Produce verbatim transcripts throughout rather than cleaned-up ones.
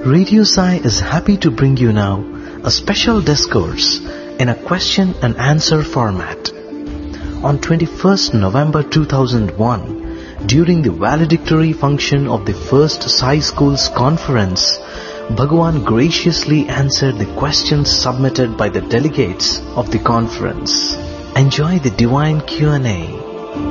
Radio Sai is happy to bring you now a special discourse in a question and answer format. On twenty-first November two thousand one, during the valedictory function of the first Sai Schools Conference, Bhagavan graciously answered the questions submitted by the delegates of the conference. Enjoy the divine Q and A.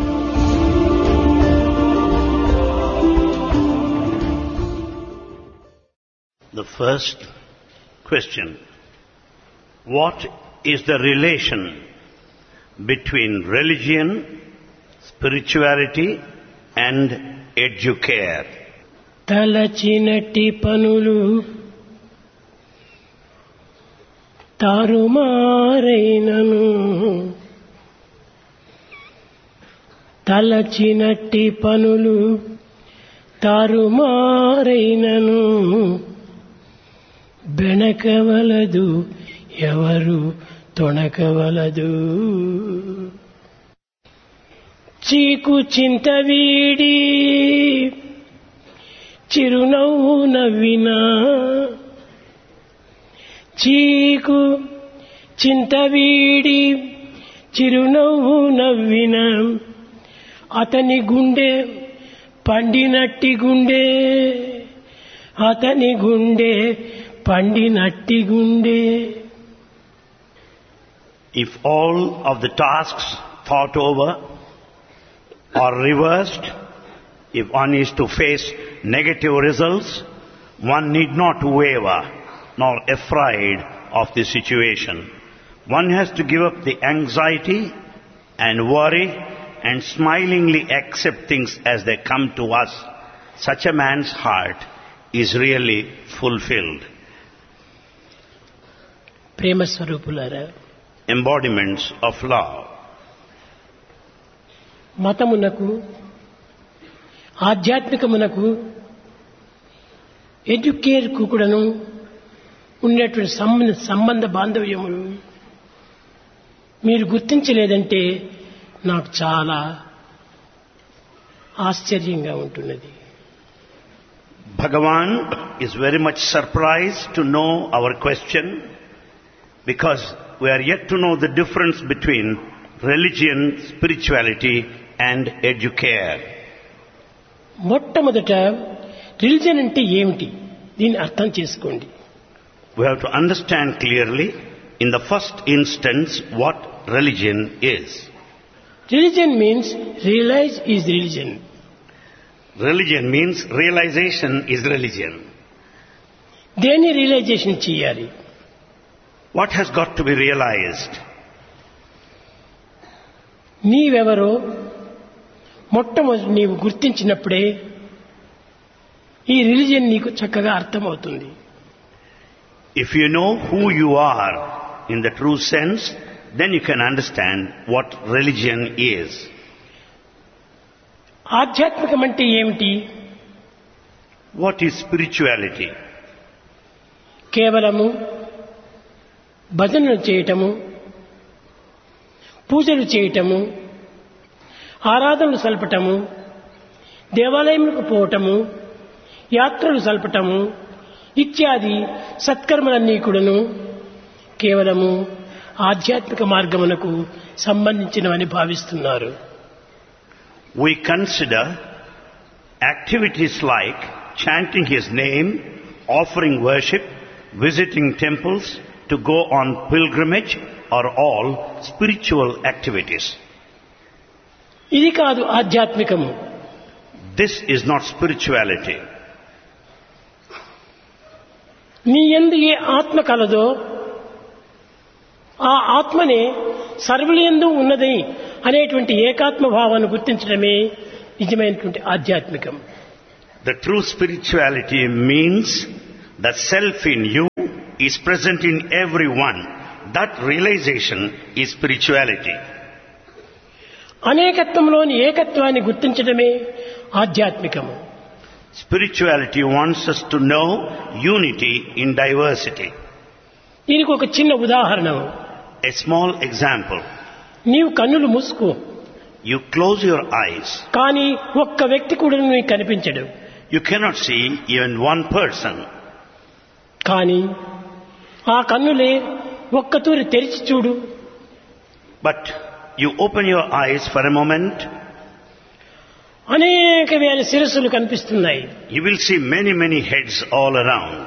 The first question: what is the relation between religion, spirituality and educare? తలచినట్టి పనులు తారుమారైనను తలచినట్టి పనులు తారుమారైనను బెణకవలదు ఎవరు తొణకవలదు. చీకు చింత వీడి చిరునవ్వు నవ్వినా చీకు చింత వీడి చిరునవ్వు నవ్వినా అతని గుండె పండినట్టి గుండె అతని గుండె పండినట్టి గుండె. If all of the tasks thought over are reversed, if one is to face negative results, one need not waver nor afraid of the situation. One has to give up the anxiety and worry and smilingly accept things as they come to us. Such a man's heart is really fulfilled. ప్రేమ స్వరూపులారా, embodiments of love. మతమునకు ఆధ్యాత్మికమునకు ఎడ్యుకేర్కు కూడాను ఉన్నటువంటి సంబంధ సంబంధ బాంధవ్యములు మీరు గుర్తించలేదంటే నాకు చాలా ఆశ్చర్యంగా ఉంటున్నది. Bhagavan is very much surprised to know our question, because we are yet to know the difference between religion, spirituality and educare. మొట్టమొదట రిలిజన్ అంటే ఏమిటి, దీన్ని అర్థం చేసుకోండి. We have to understand clearly, in the first instance, what religion is. Religion means realize is religion. Religion means realization is religion. దేన్ని realisation చేయాలి? What has got to be realized? నీవెవరో మొట్టమొదటి నీవు గుర్తించినప్పుడే ఈ రిలిజియన్ నీకు చక్కగా అర్థమవుతుంది. If you know who you are in the true sense, then you can understand what religion is. ఆధ్యాత్మికం అంటే ఏమిటి? What is spirituality? కేవలము భజనలు చేయటము, పూజలు చేయటము, ఆరాధనలు సల్పటము, దేవాలయములకు పోవటము, యాత్రలు సల్పటము ఇత్యాది సత్కర్మలన్నీ కూడాను కేవలము ఆధ్యాత్మిక మార్గమునకు సంబంధించినవని భావిస్తున్నారు. We consider activities like chanting His name, offering worship, visiting temples, to go on pilgrimage are all spiritual activities. ఇది కాదు ఆధ్యాత్మికము. This is not spirituality. నీ యందు ఏ ఆత్మ కలదో ఆ ఆత్మనే సర్వులందు ఉన్నది అనేటువంటి ఏకాత్మ భావాన్ని గుర్తించడమే నిజమైనటువంటి ఆధ్యాత్మికం. The true spirituality means the self in you is present in everyone. That realization is spirituality. అనేకత్వంలోని ఏకత్వాన్ని గుర్తించడమే ఆధ్యాత్మికము. Spirituality wants us to know unity in diversity. దీనికి ఒక చిన్న ఉదాహరణ. A small example. నీవు కన్నులు మూసుకో, You close your eyes. కానీ ఒక్క వ్యక్తి కూడా నీకు కనిపించడు. You cannot see even one person. కానీ ఆ కన్నులే ఒక్కతూరి తెరిచి చూడు. But you open your eyes for a moment, అనేక వేల శిరస్సులు కనిపిస్తున్నాయి. you will see many, many heads all around.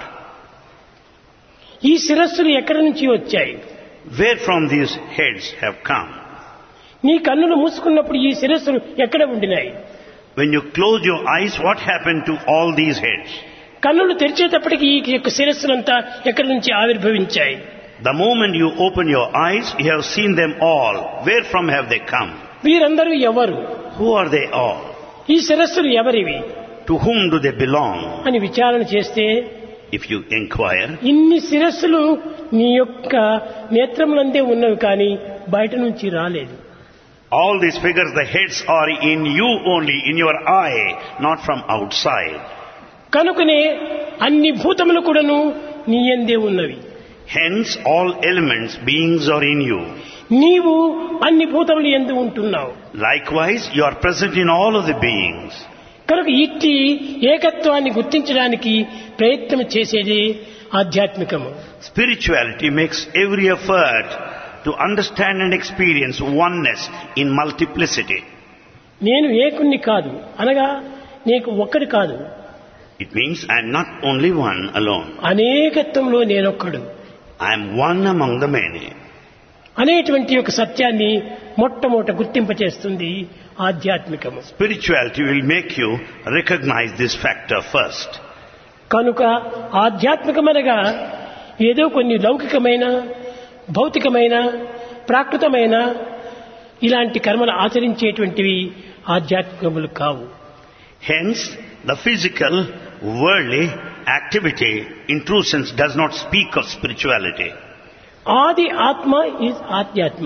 ఈ శిరస్సులు ఎక్కడి నుంచి వచ్చాయి? Where from these heads have come? నీ కన్నులు మూసుకున్నప్పుడు ఈ శిరస్సులు ఎక్కడ ఉండినాయి? When you close your eyes, what happened to all these heads? కన్నులు తెరిచేటప్పటికి ఈ యొక్క శిరస్సులంతా ఎక్కడి నుంచి ఆవిర్భవించాయి? The moment you open your eyes, you have seen them all. Where from have they come? వీరందరూ ఎవరు? Who are they all? ఈ శిరస్సులు ఎవరివి To whom do they belong? అని విచారణ చేస్తే If you inquire, ఇన్ని శిరస్సులు నీ యొక్క నేత్రములందే ఉన్నవి కానీ బయట నుంచి రాలేదు. all these figures, the heads are in you only, in your eye, not from outside. కనుకనే అన్ని భూతములు కూడాను నీ యందే ఉన్నవి. Hence, all elements, beings are in you. నీవు అన్ని భూతములు యందు ఉంటున్నావు. Likewise, you are present in all of the beings. కనుక ఇట్టి ఏకత్వాన్ని గుర్తించడానికి ప్రయత్నం చేసేది ఆధ్యాత్మికము. Spirituality makes every effort to understand and experience oneness in multiplicity. నేను ఏకుణ్ణి కాదు అనగా నీకు ఒక్కడి కాదు. It means I am not only one alone. అనేకత్వంలో నేనొక్కడు. I am one among the many. అనేటువంటి ఒక సత్యాన్ని మొట్టమొదట గుర్తింపచేస్తుంది ఆధ్యాత్మికము. Spirituality will make you recognize this factor first. కనుక ఆధ్యాత్మికమనగా ఏదో కొన్ని లౌకికమైన భౌతికమైన ప్రాకృతమైన ఇలాంటి కర్మలు ఆచరించేటువంటివి ఆధ్యాత్మికములు కావు. Hence, the physical, worldly activity in true sense does not speak of spirituality. ఆది ఆత్మ is ఆధ్యాత్మ.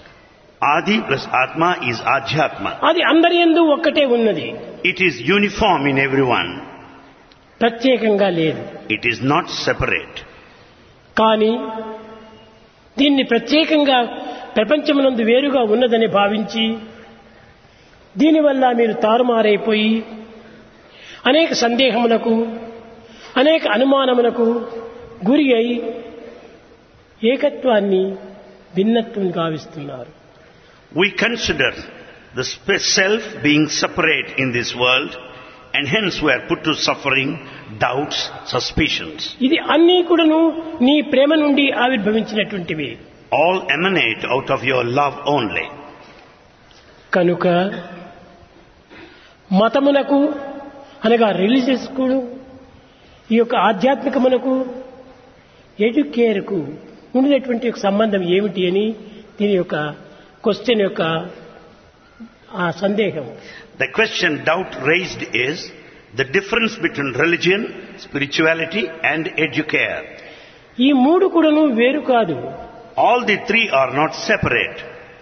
Adi plus Atma is Adhyatma. అది అందరి యందు ఒక్కటే ఉన్నది. It is uniform in everyone. ప్రత్యేకంగా లేదు. It is not separate. కానీ దీన్ని ప్రత్యేకంగా ప్రపంచమునందు వేరుగా ఉన్నదని భావించి దీనివల్ల మీరు తారుమారైపోయి అనేక సందేహములకు అనేక అనుమానములకు గురి అయి ఏకత్వాన్ని భిన్నత్వం గావిస్తున్నారు. We consider the self being separate in this world, and hence we are put to suffering, doubts, suspicions. ఇది అన్నీ కూడాను నీ ప్రేమ నుండి ఆవిర్భవించినటువంటివి. All emanate out of your love only. కనుక మతమునకు అనగా రిలీజియస్ కు ఈ యొక్క ఆధ్యాత్మికమునకు ఎడ్యుకేర్కు ఉండినటువంటి ఒక సంబంధం ఏమిటి అని దీని యొక్క క్వశ్చన్ యొక్క ఆ సందేహం. The question doubt raised is the difference between religion, spirituality and educare. ఈ మూడు కూడాను వేరు కాదు. All the three are not separate.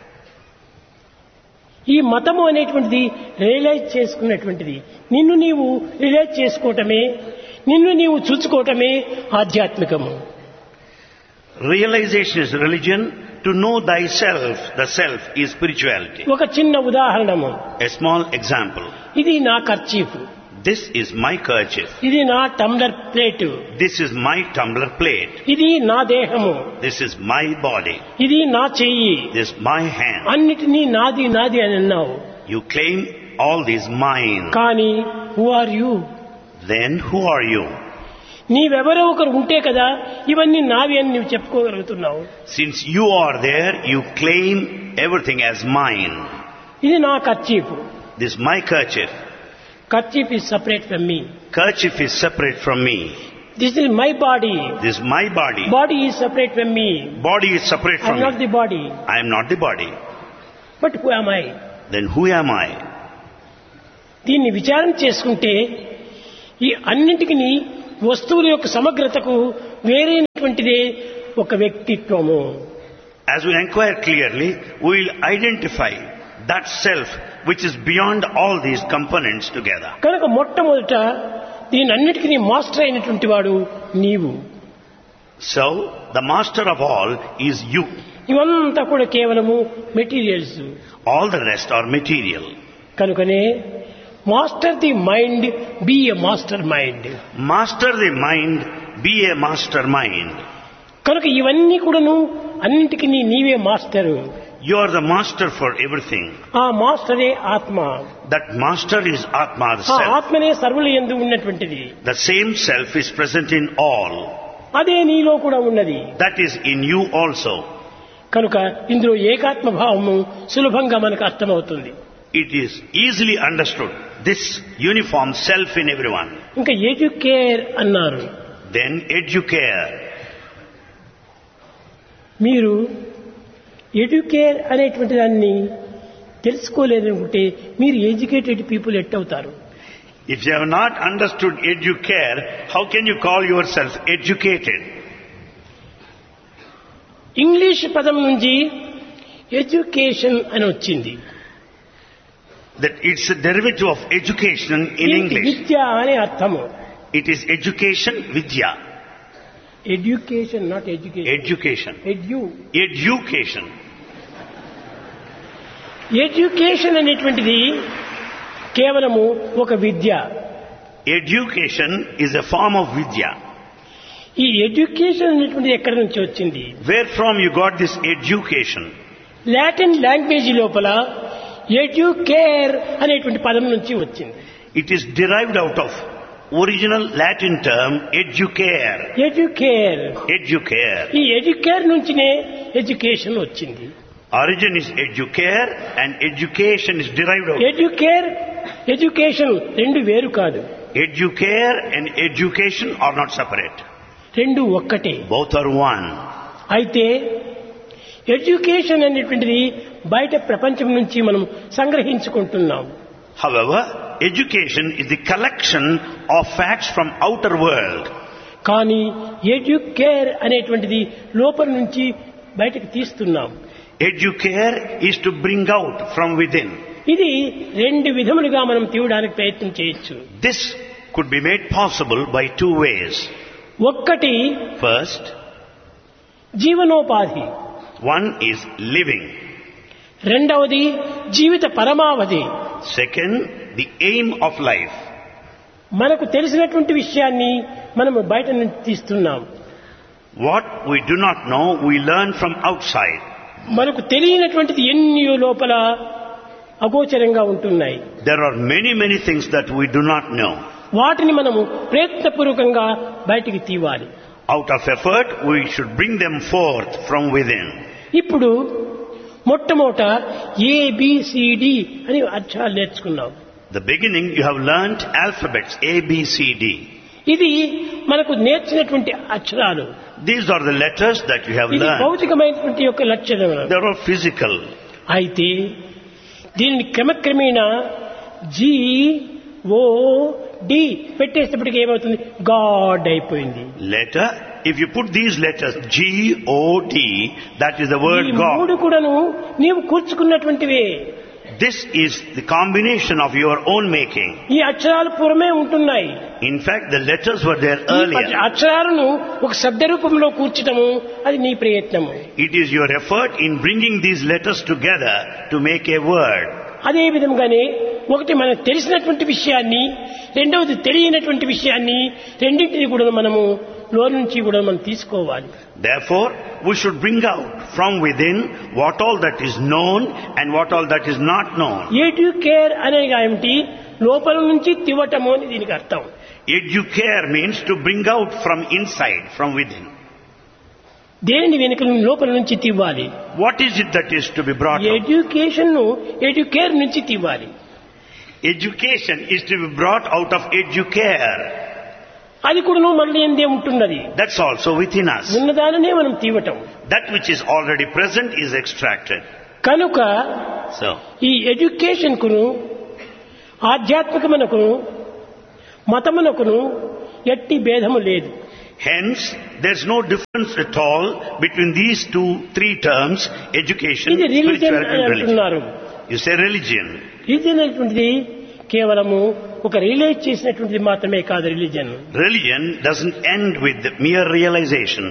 ఈ మతము అనేటువంటిది రియలైజ్ చేసుకున్నటువంటిది. నిన్ను నీవు రియలైజ్ చేసుకోవటమే, నిన్ను నీవు చూసుకోవటమే ఆధ్యాత్మికము. Realization is religion. To know thyself, the self, is spirituality. ఒక చిన్న ఉదాహరణము. A small example. ఇది నా kerchief. This is my kerchief. ఇది నా tumbler plate. This is my tumbler plate. ఇది నా దేహము. This is my body. ఇది నా చెయ్యి. This is my hand. అన్నిటినీ నాది నాది అని అన్నావు. You claim all these mine. కానీ who are you? Then who are you? నీవెవరో ఒకరు ఉంటే కదా ఇవన్నీ నావి అని నువ్వు చెప్పుకోగలుగుతున్నావు. Since you are there, you claim everything as mine. ఇది నా kerchief. This is my kerchief. Kerchief is separate from me. Kerchief is separate from me. This is my body. This is my body. Body is separate from me. Body is separate I from am not me. the body. I am not the body. But who am I? Then who am I? దీన్ని విచారం చేసుకుంటే ఈ అన్నింటికి వస్తువుల యొక్క సమగ్రతకు వేరైనటువంటిదే ఒక వ్యక్తిత్వము. As we inquire clearly, we will identify that self which is beyond all these components together. కనుక మొట్టమొదట దీని అన్నిటికీ మాస్టర్ అయినటువంటి వాడు నీవు. So, the master of all is you. ఇవంతా కూడా కేవలము materials. All the rest are material. కనుకనే master the mind, be a master mind. Master the mind, be a mastermind. కనుక ఇవన్నీ కూడాను అన్నింటికి నీ నీవే master. You are the master for everything. ఆ మాస్టరే ఆత్మ. That master is Atma, the ఆ self. ఆత్మనే సర్వుల యందు ఉన్నటువంటిది. The same self is present in all. అదే నీలో కూడా ఉన్నది. That is in you also. కనుక ఇందులో ఏకాత్మ భావము సులభంగా మనకు అర్థమవుతుంది. It is easily understood, this uniform self in everyone. ఇంకా ఎడ్యుకేర్ అన్నారు. Then educare. మీరు ఎడ్యుకేర్ అనేటువంటి దాన్ని తెలుసుకోలేదనుకుంటే మీరు educated people ఎట్టవుతారు? If you have not understood educare, how can you call yourself educated? English పదం నుంచి ఎడ్యుకేషన్ అని వచ్చింది. That it's a derivative of education in English. విద్య అనే అర్థము. It is education, vidya. Education, not education. Education. Edu Education. Education అనేటువంటిది కేవలము ఒక విద్య. Education is a form of vidya. ఈ ఎడ్యుకేషన్ అనేటువంటిది ఎక్కడి నుంచి వచ్చింది? Where from you got this education? Latin language లోపల ఎడ్యుకేర్ అనేటువంటి పదం నుంచి వచ్చింది. It is derived out of original Latin term educare. Educare. Educare. ఈ ఎడ్యుకేర్ నుంచినే ఎడ్యుకేషన్ వచ్చింది. Origin is educare and education is derived out. Educare, education రెండు వేరు కాదు. Educare and education are not separate. రెండు ఒక్కటే. Both are one. అయితే education అనేటువంటిది బయట ప్రపంచం నుంచి మనం సంగ్రహించుకుంటున్నాం. However, education is the collection of facts from outer world. కానీ ఎడ్యుకేర్ అనేటువంటిది లోపల నుంచి బయటకు తీస్తున్నాం. Educare is to bring out from within. ఇది రెండు విధములుగా మనం తీయడానికి ప్రయత్నం చేయొచ్చు. This could be made possible by two ways. ఒక్కటి First, జీవనోపాధి, one is living. రెండవది జీవిత పరమావధి. Second, the aim of life. మనకు తెలిసినటువంటి విషయాన్ని మనము బయట నుంచి తీస్తున్నాం. What we do not know, we learn from outside. మనకు తెలియనటువంటిది ఎన్నో లోపల అగోచరంగా ఉంటున్నాయి. There are many, many things that we do not know. వాటిని మనము ప్రయత్నపూర్వకంగా బయటికి తీవాలి. Out of effort, we should bring them forth from within. ఇప్పుడు మొట్టమొదట ఏబిసిడి అని అక్షరాలు నేర్చుకున్నాం. The beginning, you have learnt alphabets A, B, C, D. ఇది మనకు నేర్చినటువంటి అక్షరాలు. These are the letters that you have ఇది learned. భౌతికమైనటువంటి యొక్క లక్షణం. They are all physical. అయితే దీనిని క్రమక్రమేణా జి ఓ డి పెట్టేటప్పటికి ఏమవుతుంది? గాడ్ అయిపోయింది. Letter, if you put these letters G, O, D, that is the word ఈ మూడు God. కూడాను నీవు కూర్చుకున్నటువంటివే. This is the combination of your own making. ఈ అక్షరాలు పూర్వమే ఉంటున్నాయి. In fact, the letters were there ఈ earlier. అక్షరాలను ఒక శబ్ద రూపంలో కూర్చటము అది నీ ప్రయత్నము. It is your effort in bringing these letters together to make a word. అదే విధంగానే ఒకటి మనకు తెలిసినటువంటి విషయాన్ని, రెండవది తెలియనటువంటి విషయాన్ని, రెండింటిని కూడా మనము లోన్ నుంచి కూడా మనం తీసుకోవాలి. Therefore, we should bring out from within what all that is known and what all that is not known. Educare అనేది ఏమిటి? లోపల నుంచి తివ్వటము అని దీనికి అర్థం. Educare means to bring out from inside, from within. దేనిని వెనుక లోపల నుంచి తివ్వాలి? What is it that is to be brought out? Education ను ఎడ్యుకేర్ నుంచి తివ్వాలి. Education is to be brought out of educare. అది కూడా మనలో ఎందే ఉంటున్నది. That's also within us. ఉన్నదాననే మనం తీవటం. That which is already present is extracted. కనుక So, ఈ ఎడ్యుకేషన్ కును ఆధ్యాత్మికమునకును మతమునకును ఎట్టి భేదము లేదు. hence, there's no difference at all between these two, three terms, education, ఇది రిలీజియన్ spirituality అని and religion. అంటున్నారు. You say religion. రిలీజియన్ అనేటువంటిది కేవలము ఒక రియలైజ్ చేసినటువంటిది మాత్రమే కాదు. Religion Religion doesn't end with mere realization.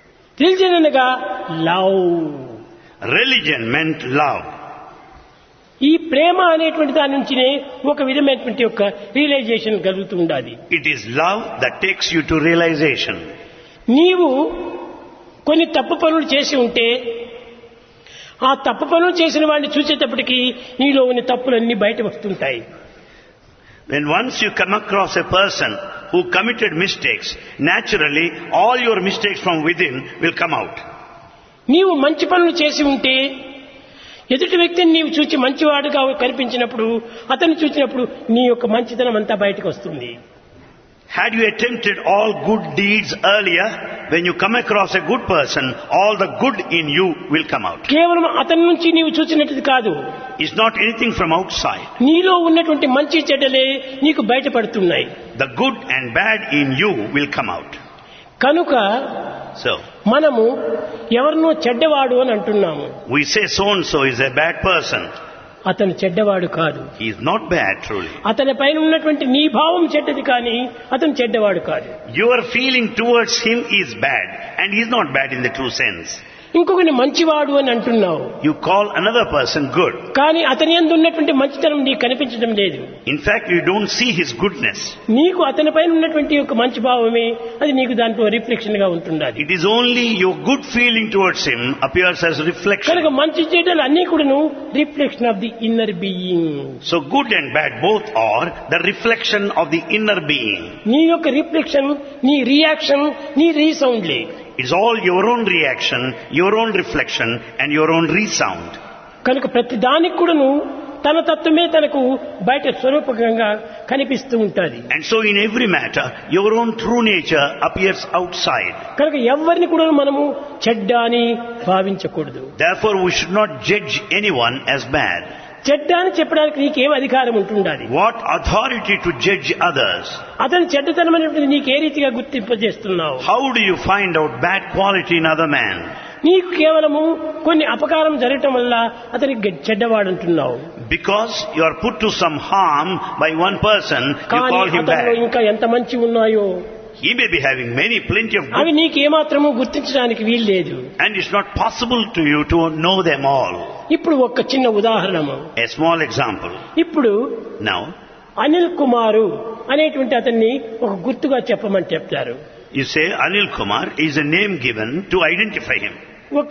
Religion అనగా లవ్. Religion meant love. ఈ ప్రేమ అనేటువంటి దాని నుంచినే ఒక విధమైనటువంటి యొక్క రియలైజేషన్ కలుగుతూ ఉండాలి. It is love that takes you to realization. నీవు కొన్ని తప్పు పనులు చేసి ఉంటే ఆ తప్పు పనులు చేసిన వాడిని చూసేటప్పటికీ నీలో ఉన్న తప్పులన్నీ బయట వస్తుంటాయి. When once you come across a person who committed mistakes, naturally all your mistakes from within will come out. నీవు మంచి పనులు చేసి ఉంటే ఎదుటి వ్యక్తిని నీవు చూచి మంచివాడుగా కనిపించినప్పుడు అతన్ని చూసినప్పుడు నీ యొక్క మంచితనం అంతా బయటకు వస్తుంది. Had you attempted all good deeds earlier, when you come across a good person, all the good in you will come out. కేవలం అతని నుంచి నీవు చూసినట్టు కాదు. It's not anything from outside. నీలో ఉన్నటువంటి మంచి చెడ్డలే నీకు బయటపడుతున్నాయి. The good and bad in you will come out. కనుక So, మనము ఎవరినో చెడ్డవాడు అని అంటున్నాము. we say so and so is a bad person. అతను చెడ్డవాడు కాదు. He is not bad truly. అతని పైన ఉన్నటువంటి నీ భావం చెడ్డది కానీ అతను చెడ్డవాడు కాదు. Your feeling towards him is bad and he is not bad in the true sense. ఇంకొకరిని మంచివాడు అని అంటున్నావు. You call another person good. కానీ అతని యందు ఉన్నటువంటి మంచితనం నీకు కనిపించడం లేదు. In fact, you don't see his goodness. నీకు అతని పైన ఉన్నటువంటి యొక్క మంచి భావమే అది నీకు దాంట్లో రిఫ్లెక్షన్ గా ఉంటుండాలి. It is only your good feeling towards him appears as reflection. కనుక మంచి చెడ్డలు అన్ని కూడాను reflection of the inner being. So good and bad both are the reflection of the inner being. నీ యొక్క రిఫ్లెక్షన్, నీ రియాక్షన్, నీ రీసౌండ్లే. It's all your own reaction, your own reflection and your own resound. కనుక ప్రతి దానికి కూడాను తన తత్వమే తనకు బయట స్వరూపకంగా కనిపిస్తూ ఉంటుంది. And so in every matter, your own true nature appears outside. కనుక ఎవరిని కూడా మనము చెడ్డ అని భావించకూడదు. Therefore, we should not judge anyone as bad. చెడ్డ అని చెప్పడానికి నీకేం అధికారం ఉంటుండాలి? What authority to judge others? అతని చెడ్డతనం అనేటువంటి నీకు ఏ రీతిగా గుర్తింపజేస్తున్నావు? How do you find out bad quality in other man? నీకు కేవలము కొన్ని అపకారం జరగటం వల్ల అతనికి చెడ్డవాడు అంటున్నావు. Because you are put to some harm by one person, you call him అతనిలో bad. ఇంకా ఎంత మంచి ఉన్నాయో He may be having many, plenty of అవి good, నీకు ఏమాత్రము గుర్తించడానికి వీల్లేదు. and it's not possible to you to know them all. ఇప్పుడు ఒక చిన్న ఉదాహరణము. A small example. ఇప్పుడు Now, అనిల్ కుమారు అనేటువంటి అతన్ని ఒక గుర్తుగా చెప్పమని చెప్తారు. you say Anil Kumar is a name given to identify him. ఒక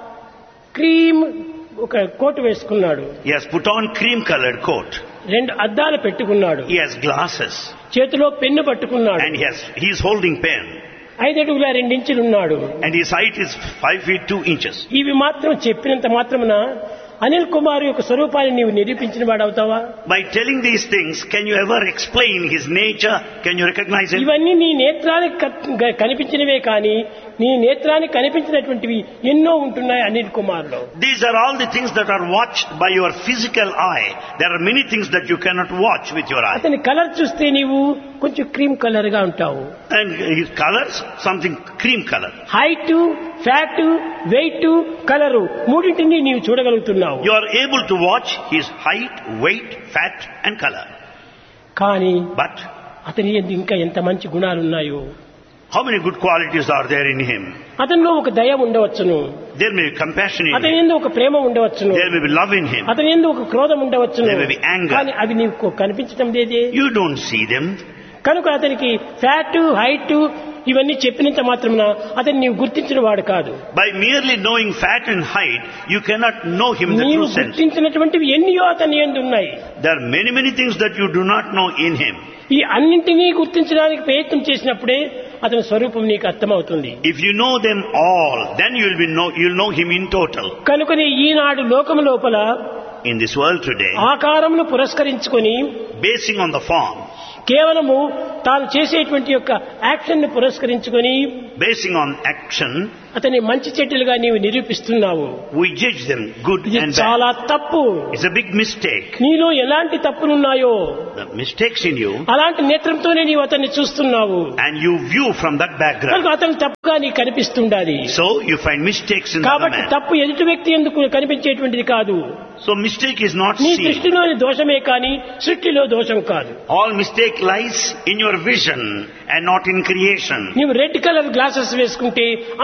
క్రీమ్ ఒక కోట్ వేసుకున్నాడు. He has put on cream colored coat. రెండు అద్దాలు పెట్టుకున్నాడు. He has glasses. చేతిలో పెన్ను పట్టుకున్నాడు. And he has, he is holding pen. ఐదడుగుల రెండించులు ఉన్నాడు. And his height is five feet two inches. ఇవి మాత్రం చెప్పినంత మాత్రమున అనిల్ కుమార్ యొక్క స్వరూపాన్ని నీవు నిరూపించిన వాడవుతావా? By telling these things, can you ever explain his nature? Can you recognize him? ఇవన్నీ నీ నేత్రానికి క- కనిపించినవే కానీ నీ నేత్రానికి కనిపించినటువంటివి ఎన్నో ఉంటున్నాయి అనిల్ కుమార్ లో. These are all the things that are watched by your physical eye. There are many things that you cannot watch with your eye. అతని colour చూస్తే నీవు కొంచెం క్రీమ్ కలర్ గా ఉంటావు. And his colors, something cream color. Height, fat, wait, colour మూడింటిని నీవు చూడగలుగుతున్నావు. You are able to watch his height, weight, fat and color. కానీ But అతని యందు ఇంకా ఎంత మంచి గుణాలు ఉన్నాయో. how many good qualities are there in him? అతనిలో ఒక దయ ఉండవచ్చును. There may be compassion in అతని him. యందు ఒక ప్రేమ ఉండవచ్చును. There may be love in him. అతని యందు ఒక క్రోధం ఉండవచ్చును. There may be anger. కానీ అవి నీకు కనిపించడం లేదే. You don't see them. కనుక అతనికి ఫ్యాట్, హైట్ ఇవన్నీ చెప్పినంత మాత్రమున అతన్ని నీవు గుర్తించిన వాడు కాదు. By merely knowing fat and height, you cannot know him in the నీవు true sense. గుర్తించినటువంటివి ఎన్నో అతని యందు ఉన్నాయి. There are many, many things that you do not know in him. ఈ అన్నింటినీ గుర్తించడానికి ప్రయత్నం చేసినప్పుడే అతని స్వరూపం నీకు అర్థమవుతుంది. If you know them all, then you will be know, you'll know him in total. కనుకనే ఈనాడు లోకము లోపల In this world today, ఆకారమును పురస్కరించుకొని basing on the form, కేవలము తాను చేసేటువంటి యొక్క యాక్షన్ ని పురస్కరించుకొని basing on action, అతని మంచి చెడ్డలుగా నీవు నిరూపిస్తున్నావు. we judge them good ఇది and bad. చాలా తప్పు. It's a big mistake. నీలో ఎలాంటి తప్పులున్నాయో The mistakes in you, అలాంటి నేత్రంతోనే నీవు అతన్ని చూస్తున్నావు. and you view from that background. కనుక అతను తప్పుగా నీకు కనిపిస్తుండాలి. So you find mistakes in the other కాబట్టి man. తప్పు ఎదుటి వ్యక్తి ఎందుకు కనిపించేటువంటిది కాదు. So mistake is not నీ seen. దృష్టిలోని దోషమే కానీ సృష్టిలో దోషం కాదు. All mistake lies in your vision and not in creation. నీవు రెడ్ కలర్ గ్లాసెస్ వేసుకుంటే అందరూ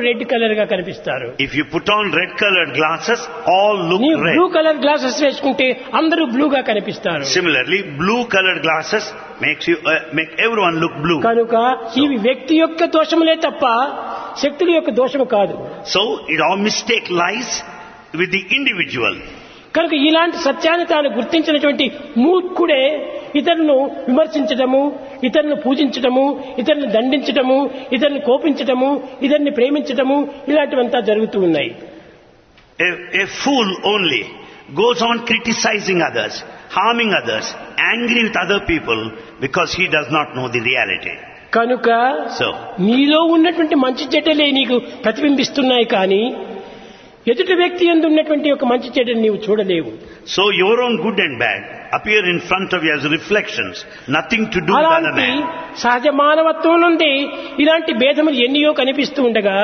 రెడ్ కలర్ గా కనిపిస్తారు. If you put on red colored glasses, all look నీ red. బ్లూ కలర్ గ్లాసెస్ వేసుకుంటే అందరూ బ్లూగా కనిపిస్తారు. Similarly, blue colored glasses makes you uh, make everyone look blue. కనుక ఇవి వ్యక్తి యొక్క దోషములే తప్ప శక్తుల యొక్క దోషము కాదు. So it all mistake lies with the individual. కనుక ఇలాంటి సత్యాన్ని తాను గుర్తించినటువంటి మూర్ఖుడే ఇతరులను విమర్శించడము, ఇతరులను పూజించడము, ఇతరులను దండించడము, ఇతరులను కోపించడము, ఇతరుని ప్రేమించడము ఇలాంటివంతా జరుగుతూ ఉన్నాయి. A, a fool only goes on criticizing others, harming others, angry with other people because he does not know the reality. కనుక So, నీలో ఉన్నటువంటి మంచి చెడ్డలే నీకు ప్రతిబింబిస్తున్నాయి కానీ ఎదుటి వ్యక్తి యందు ఉన్నటువంటి ఒక మంచి చెడ్డని నీవు చూడలేవు. so your own good and bad appear in front of you as reflections, nothing to do with other అలాంటి man. సహజ మానవత్వం నుండి ఇలాంటి భేదములు ఎన్నియో కనిపిస్తూ ఉండగా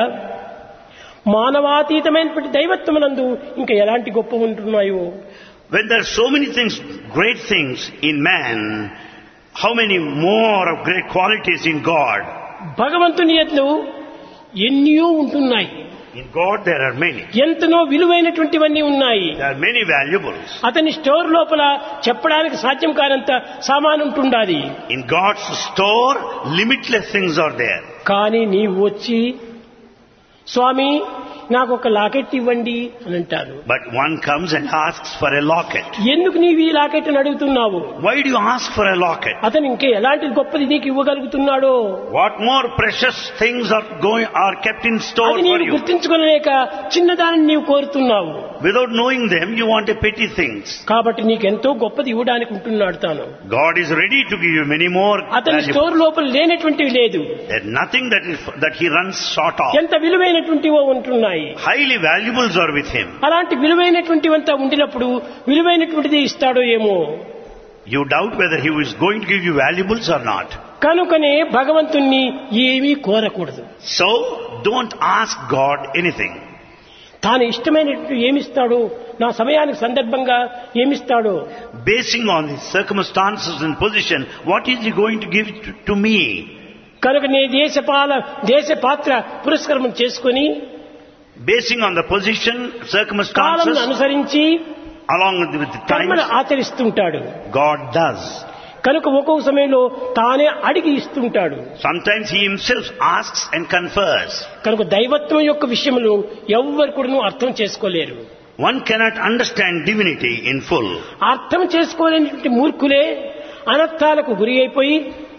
మానవాతీతమైనటువంటి దైవత్వమునందు ఇంకా ఎలాంటి గొప్ప ఉంటున్నాయో. When there are so many things, great things in man, how many more of great qualities in God? భగవంతుని యందు ఎన్నో ఉంటున్నాయి. In God there are many. ఎంతనో విలువైనటువంటివన్నీ ఉన్నాయి. There are many valuables. అతని స్టోర్ లోపల చెప్పడానికి సాధ్యం కానంత సామాను ఉంటుండాలి. In God's store, limitless things are there. కానీ నీవు వచ్చి స్వామి నాకు ఒక లాకెట్ ఇవ్వండి అని అంటారు. But one comes and asks for a locket. ఎందుకు నీవు ఈ లాకెట్ అని అడుగుతున్నావు? Why do you ask for a locket? అతను ఇంకే ఎలాంటి గొప్పది నీకు ఇవ్వగలుగుతున్నాడో What more precious things are going are kept in store అది for నీవు you? గుర్తించుకోలేక చిన్నదాన్ని నీవు కోరుతున్నావు. Without knowing them, you want a petty things. కాబట్టి నీకెంతో గొప్పది ఇవ్వడానికి ఉంటున్నాడు తాను. God is ready to give you many more అతని valuables. స్టోర్ లోపల లేనటువంటివి లేదు. There's nothing that is that he runs short of. ఎంత విలువైనటువంటివో ఉంటున్నాయి. Highly valuables are with him. అలాంటి విలువైనటువంటివంతా ఉండినప్పుడు విలువైనటువంటిది ఇస్తాడో ఏమో. You doubt whether he is going to give you valuables or not. కనుకనే భగవంతుణ్ణి ఏమీ కోరకూడదు. So, don't ask God anything. తాను ఇష్టమైనట్టు ఏమిస్తాడో, నా సమయానికి సందర్భంగా ఏమిస్తాడో, Basing on the circumstances and position, what is he going to give to, to me? కనుక నే దేశపాల దేశ పాత్ర పురస్కారం చేసుకుని Basing on the position, column circumstances, అనుసరించి along with the కర్మను times, ఆచరిస్తుంటాడు. God does. కనుక ఒక్కొక్క సమయంలో తానే అడిగి ఇస్తుంటాడు. Sometimes he himself asks and confers. కనుక దైవత్వం యొక్క విషయంలో ఎవ్వరు కూడా అర్థం చేసుకోలేరు. One cannot understand divinity in full. అర్థం చేసుకోలేనటువంటి మూర్ఖులే అనర్థాలకు గురి అయిపోయి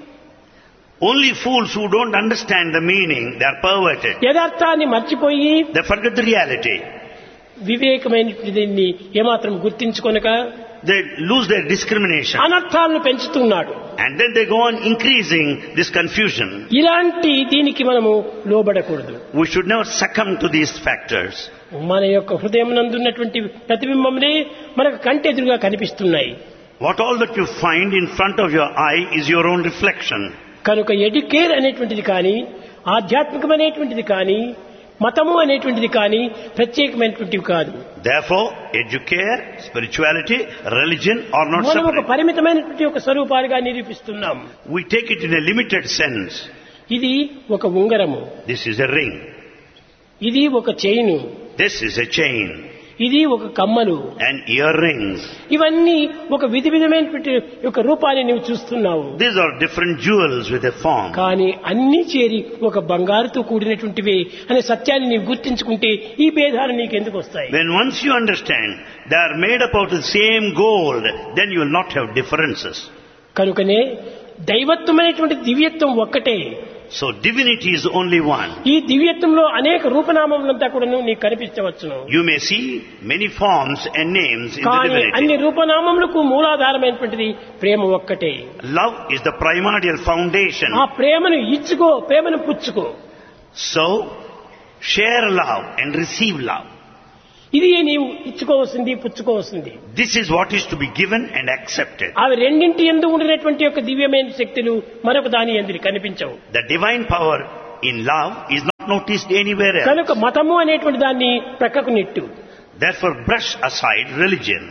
Only fools who don't understand the meaning, they are perverted. యథార్థాన్ని మర్చిపోయి They forget the reality. వివేకమైనటువంటి దీన్ని ఏమాత్రం గుర్తించుకొనక They lose their discrimination. అనర్థాలను పెంచుతున్నాడు. And then they go on increasing this confusion. ఇలాంటి దీనికి మనము లోబడకూడదు. We should never succumb to these factors. మన యొక్క హృదయం నందున్నటువంటి ప్రతిబింబములే మనకు కంటెదురుగా కనిపిస్తున్నాయి. What all that you find in front of your eye is your own reflection. కనుక ఎడ్యుకేర్ అనేటువంటిది కానీ, ఆధ్యాత్మికమైనటువంటిది కానీ, మతము అనేటువంటిది కానీ ప్రత్యేకమైనటువంటివి కాదు. Therefore, educare, spirituality, religion are not మనం ఒక separate. పరిమితమైనటువంటి ఒక స్వరూపాలుగా నిరూపిస్తున్నాం. We take it in a limited sense. ఇది ఒక ఉంగరము, This is a ring. ఇది ఒక chain, This is a chain. ఇది ఒక కమ్మలు, And earrings. ఇవన్నీ ఒక విధి విధమైనటువంటి ఒక రూపాన్ని నీవు చూస్తున్నావు. These are different jewels with a form. కానీ అన్ని చేరి ఒక బంగారుతో కూడినటువంటివే అనే సత్యాన్ని నీవు గుర్తించుకుంటే ఈ భేదాలు నీకెందుకు వస్తాయి? When once you understand they are made up out of the same gold, then you will not have differences. కనుకనే దైవత్వమైనటువంటి దివ్యత్వం ఒక్కటే. So divinity is only one. ఈ దివ్యత్వంలో అనేక రూపనామములంతా కూడా నీకు కనిపించవచ్చును. You may see many forms and names in the కానీ అన్ని divinity. రూపనామములకు మూలాధారమైనటువంటిది ప్రేమ ఒక్కటే. Love is the primordial foundation. ఆ ప్రేమను ఇచ్చుకో, ప్రేమను పుచ్చుకో. So, share love and receive love. ఇది నీవు ఇచ్చుకోవాల్సింది, పుచ్చుకోవాల్సింది. This is what is to be given and accepted. అవి రెండింటి యందు ఉండినటువంటి యొక్క దివ్యమైన శక్తులు మరొక దాని యందు కనిపించవు. The divine power in love is not noticed anywhere else. కనుక మతము అనేటువంటి దాన్ని ప్రక్కకు net. Therefore, brush aside religion.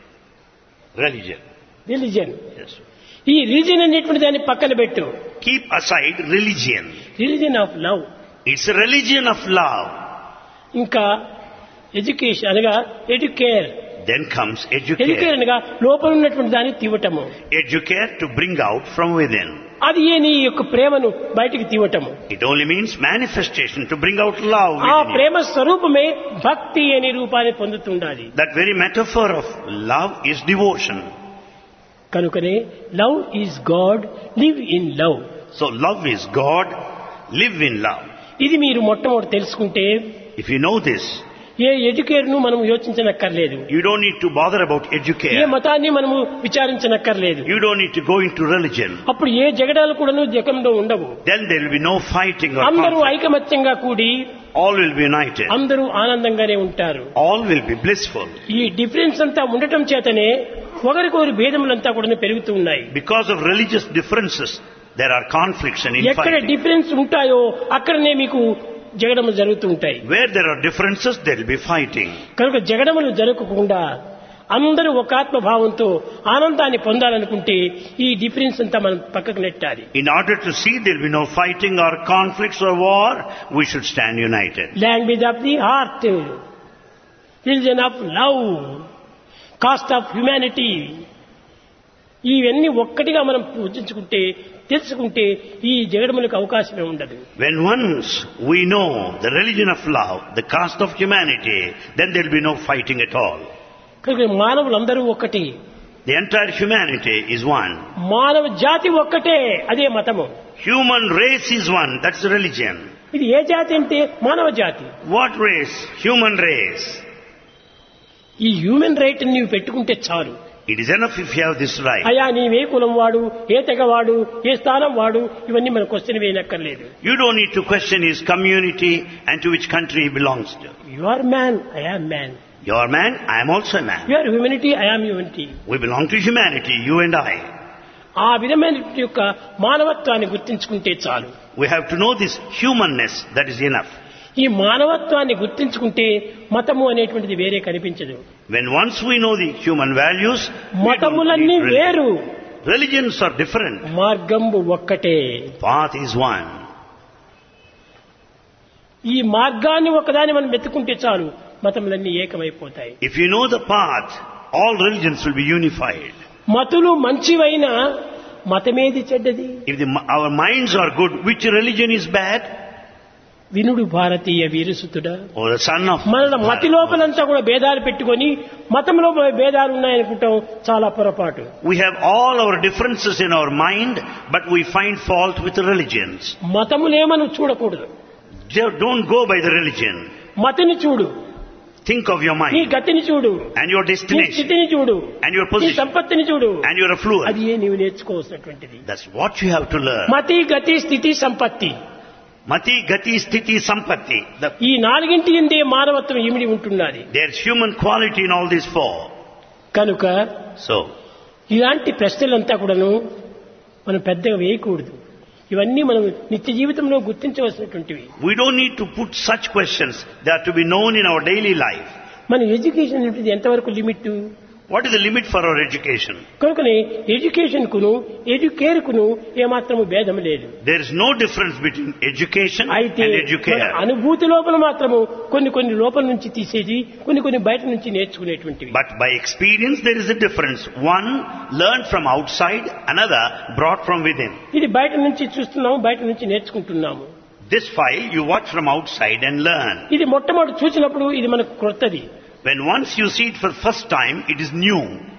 Religion. Religion, Yes. ఈ రిలిజన్ అనేటువంటి దాన్ని పక్కన పెట్టు. Keep aside religion. Religion of love, It's a religion of love. ఇంకా ఎడ్యుకేషన్ అనగా educare. Then comes educare educare. అనగా లోపల ఉన్నటువంటి దాన్ని తీవటము. Educare to bring out from within. అది ఏ నీ యొక్క ప్రేమను బయటికి తీవటము. It only means manifestation to bring out love ఆ within you. ప్రేమ స్వరూపమే భక్తి అనే రూపాన్ని పొందుతుండాలి. That very metaphor of love is devotion. కనుకనే love is God, live in love. So love is God, live in love. ఇది మీరు మొట్టమొదటి తెలుసుకుంటే If you know this, A educare ను మనం యోచించనక్కర్లేదు. you don't need to bother about A educare. మతాన్ని మనము విచారించనక్కర్లేదు. You don't need to go into religion. అప్పుడు ఏ జగడాలు కూడాను జగంలో ఉండవు. Then there will be no fighting or అందరూ conflict. ఐకమత్యంగా కూడి All will be united. అందరూ ఆనందంగానే ఉంటారు. All will be blissful. ఈ డిఫరెన్స్ అంతా ఉండటం చేతనే ఒకరికొకరి భేదములంతా కూడా పెరుగుతూ ఉన్నాయి. Because of religious differences, there are conflicts and ఎక్కడ infighting. డిఫరెన్స్ ఉంటాయో అక్కడనే మీకు జగడములు జరుగుతూ ఉంటాయి. Where there are differences, there will be fighting. కనుక జగడములు జరగకుండా అందరూ ఒక ఆత్మభావంతో ఆనందాన్ని పొందాలనుకుంటే ఈ డిఫరెన్స్ అంతా మనం పక్కకు నెట్టాలి. In order to see there will be no fighting or conflicts or war, we should stand united. Language of the heart, religion of love, cost of humanity, ఇవన్నీ ఒక్కటిగా మనం పూజించుకుంటే తెలుసుకుంటే ఈ జగడములకు అవకాశమే ఉండదు. When once we know the religion of love, the caste of humanity, then there will be no fighting at all. కనుక మానవులందరూ ఒక్కటి. The entire humanity is one. మానవ జాతి ఒక్కటే, అదే మతము. Human race is one, that's the religion. ఇది ఏ జాతి అంటే మానవ జాతి. What race? Human race. ఈ హ్యూమన్ రైట్ నీవు పెట్టుకుంటే చాలు. It is enough if you have this right. అయా నీవే కులం వాడు, ఏ తెగ వాడు, ఏ స్థానం వాడు, ఇవన్నీ మన question వేయనక్కర్లేదు. You don't need to question his community and to which country he belongs to. You are man, I am man. You are man, I am also a man. You are humanity, I am humanity. We belong to humanity, you and I. ఆ విధమైన యొక్క మానవత్వాన్ని గుర్తించుకుంటే చాలు. We have to know this humanness, that is enough. ఈ మానవత్వాన్ని గుర్తించుకుంటే మతము అనేటువంటిది వేరే కనిపించదు. When once we know the human values, we don't మతములన్నీ need religion. వేరు, Religions are different. మార్గంబు ఒక్కటే. Path is one. ఈ మార్గాన్ని ఒకదాన్ని మనం వెతుకుంటే చాలు, మతములన్నీ ఏకమైపోతాయి. If you know the path, all religions will be unified. మతులు మంచివైనా మతమేది చెడ్డది? If the, our minds are good, which religion is bad? వినుడు భారతీయ వీరసుతుడా. Or the son of మన మతి Bharat. లోపలంతా కూడా భేదాలు పెట్టుకొని మతంలో భేదాలు ఉన్నాయనుకుంటాం, చాలా పొరపాటు. We have all our differences in our mind, but we find fault with the religions. మతములేమను చూడకూడదు. Don't go by the religion. మతిని చూడు, Think of your నీ mind గతిని చూడు, and your నీ destination స్థితిని చూడు, and your నీ position సంపత్తిని చూడు. and your affluence. అది ఏ నీవు నేర్చుకోవాల్సినటువంటిది. That's what you have to learn. మతి, గతి, స్థితి, సంపత్తి, Mati, Gati, Sthiti, Sampatti. The, ఈ నాలుగింటి ఎందే మానవత్వం ఇమిడి ఉంటున్నది. there's human quality in all these four. కనుక So, ఇలాంటి ప్రశ్నలంతా కూడాను మనం పెద్దగా వేయకూడదు. ఇవన్నీ మనం నిత్య జీవితంలో గుర్తించవలసినటువంటివి. we don't need to put such questions. They are to be known in our daily life. మన ఎడ్యుకేషన్ అనేది ఎంతవరకు limit? What is the limit for our education? కనుకనే ఎడ్యుకేషన్ కును ఎడ్యుకేర్ కును ఏమాత్రము భేదం లేదు. There is no difference between education అయితే and మన educare. అనుభూతి లోపల మాత్రము కొన్ని కొన్ని లోపల నుంచి తీసేది, కొన్ని కొన్ని బయట నుంచి నేర్చుకునేటువంటివి. But by experience there is a difference. One learned from outside, another brought from within. ఇది బయట నుంచి చూస్తున్నాము, బయట నుంచి నేర్చుకుంటున్నాము. This file you watch from outside and learn. ఇది మొట్టమొదటి చూసినప్పుడు ఇది మనకు కొత్తది. When once you see it for the first time, it is new.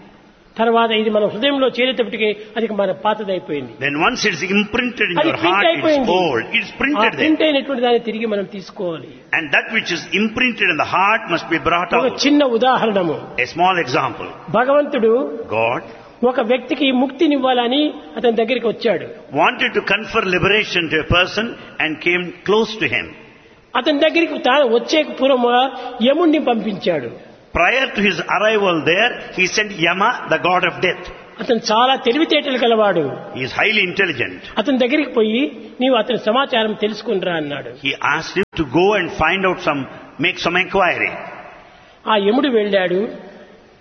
తర్వాత ఇది మన హృదయంలో చేరేటప్పటికే అది మన పాతదైపోయింది. Then once it is imprinted in అది your ప్రింట్ heart, it's అయిపోయింది. old. It's ఆ printed there. ప్రింట్ అయినటువంటి దాన్ని తిరిగి మనం తీసుకోవాలి. And that which is imprinted in the heart must be brought ఒక out. చిన్న ఉదాహరణము. A small example. భగవంతుడు God ఒక వ్యక్తికి ముక్తినివ్వాలని అతని దగ్గరికి వచ్చాడు. wanted to confer liberation to a person and came close to him. అతని దగ్గరికి తాను వచ్చే పూర్వముగా యముణ్ణి పంపించాడు. Prior to his arrival there, he sent Yama, the god of death. అతను చాలా తెలివితేటలు కలవాడు. He is highly intelligent. అతని దగ్గరికి పోయి నీవు అతని సమాచారం తెలుసుకునిరా అన్నాడు. He asked him to go and find out some, make some inquiry. ఆ యముడు వెళ్ళాడు.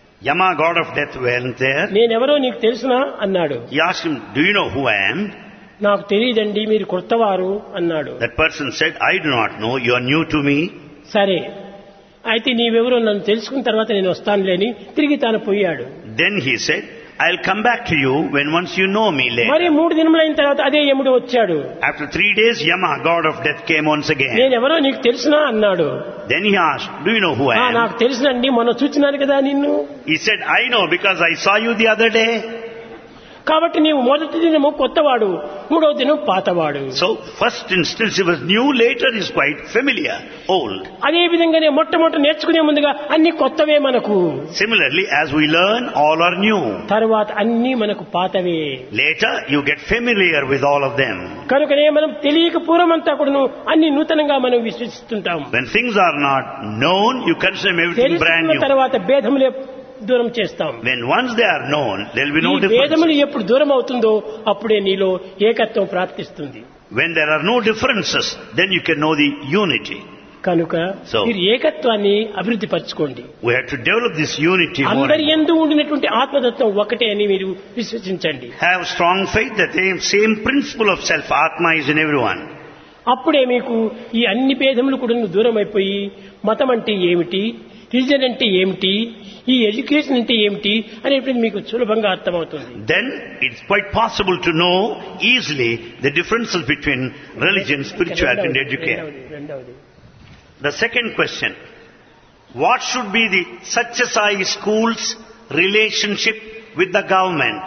Yama, god of death, went there. నేనెవరో నీకు తెలుసునా అన్నాడు. He asked him, do you know who I am? నాకు తెలియదండి, మీరు కొత్తవారు అన్నాడు. That person said, I do not know, you are new to me. సరే, అయితే నీవెవరో నన్ను తెలుసుకున్న తర్వాత నేను వస్తానులేని తిరిగి తాను పోయాడు. Then he said, I'll come back to you when once you know me మరి later. మూడు దినములైన తర్వాత అదే యముడు వచ్చాడు. After three days, Yama, god of death, came once again. నేనెవరో నీకు తెలుసునా అన్నాడు. Then he asked, do you know who I "ఆ, am? నాకు తెలుసునండి, మొన్న చూచినాను కదా నిన్ను. He said, I know because I saw you the other day. కాబట్టి నీవు మొదటి దినము కొత్తవాడు, మూడవ దినం పాతవాడు. So, first instance he was new, later he's quite familiar, old. అదే విధంగానే మొట్టమొదటి నేర్చుకునే ముందుగా అన్ని కొత్తవే మనకు, Similarly, as we learn, all are new. తర్వాత అన్ని మనకు పాతవే. Later, you get familiar with all of them. కనుకనే మనం తెలియక పూర్వమంతా కూడాను అన్ని నూతనంగా మనం విశ్వసిస్తుంటాం. When things are not known, you consider everything brand తెలుసుకున్న new. తర్వాత భేదములే దూరం చేస్తాం. When once they are known, there will be no ఈ భేదములు difference. ఎప్పుడు దూరం అవుతుందో అప్పుడే నీలో ఏకత్వం ప్రాప్తిస్తుంది. When there are no differences, then you can know the unity. కనుక So, మీరు ఏకత్వాన్ని అభివృద్ధి పరచుకోండి. We have to develop this unity more. అందరి and more. యందు ఉండినటువంటి ఆత్మతత్వం ఒకటే అని మీరు విశ్వసించండి. Have strong faith that the same principle of self, Atma, is in everyone. అప్పుడే మీకు ఈ అన్ని భేదములు కూడా దూరం అయిపోయి మతం అంటే ఏమిటి, రిలీజన్ అంటే ఏమిటి, ఈ ఎడ్యుకేషన్ అంటే ఏమిటి అనేటువంటి మీకు సులభంగా అర్థమవుతుంది. Then it's quite possible to know easily the differences between religion, spirituality and education. రెండవది, రెండవది. The second question, what should be the Satyasai school's relationship with the government?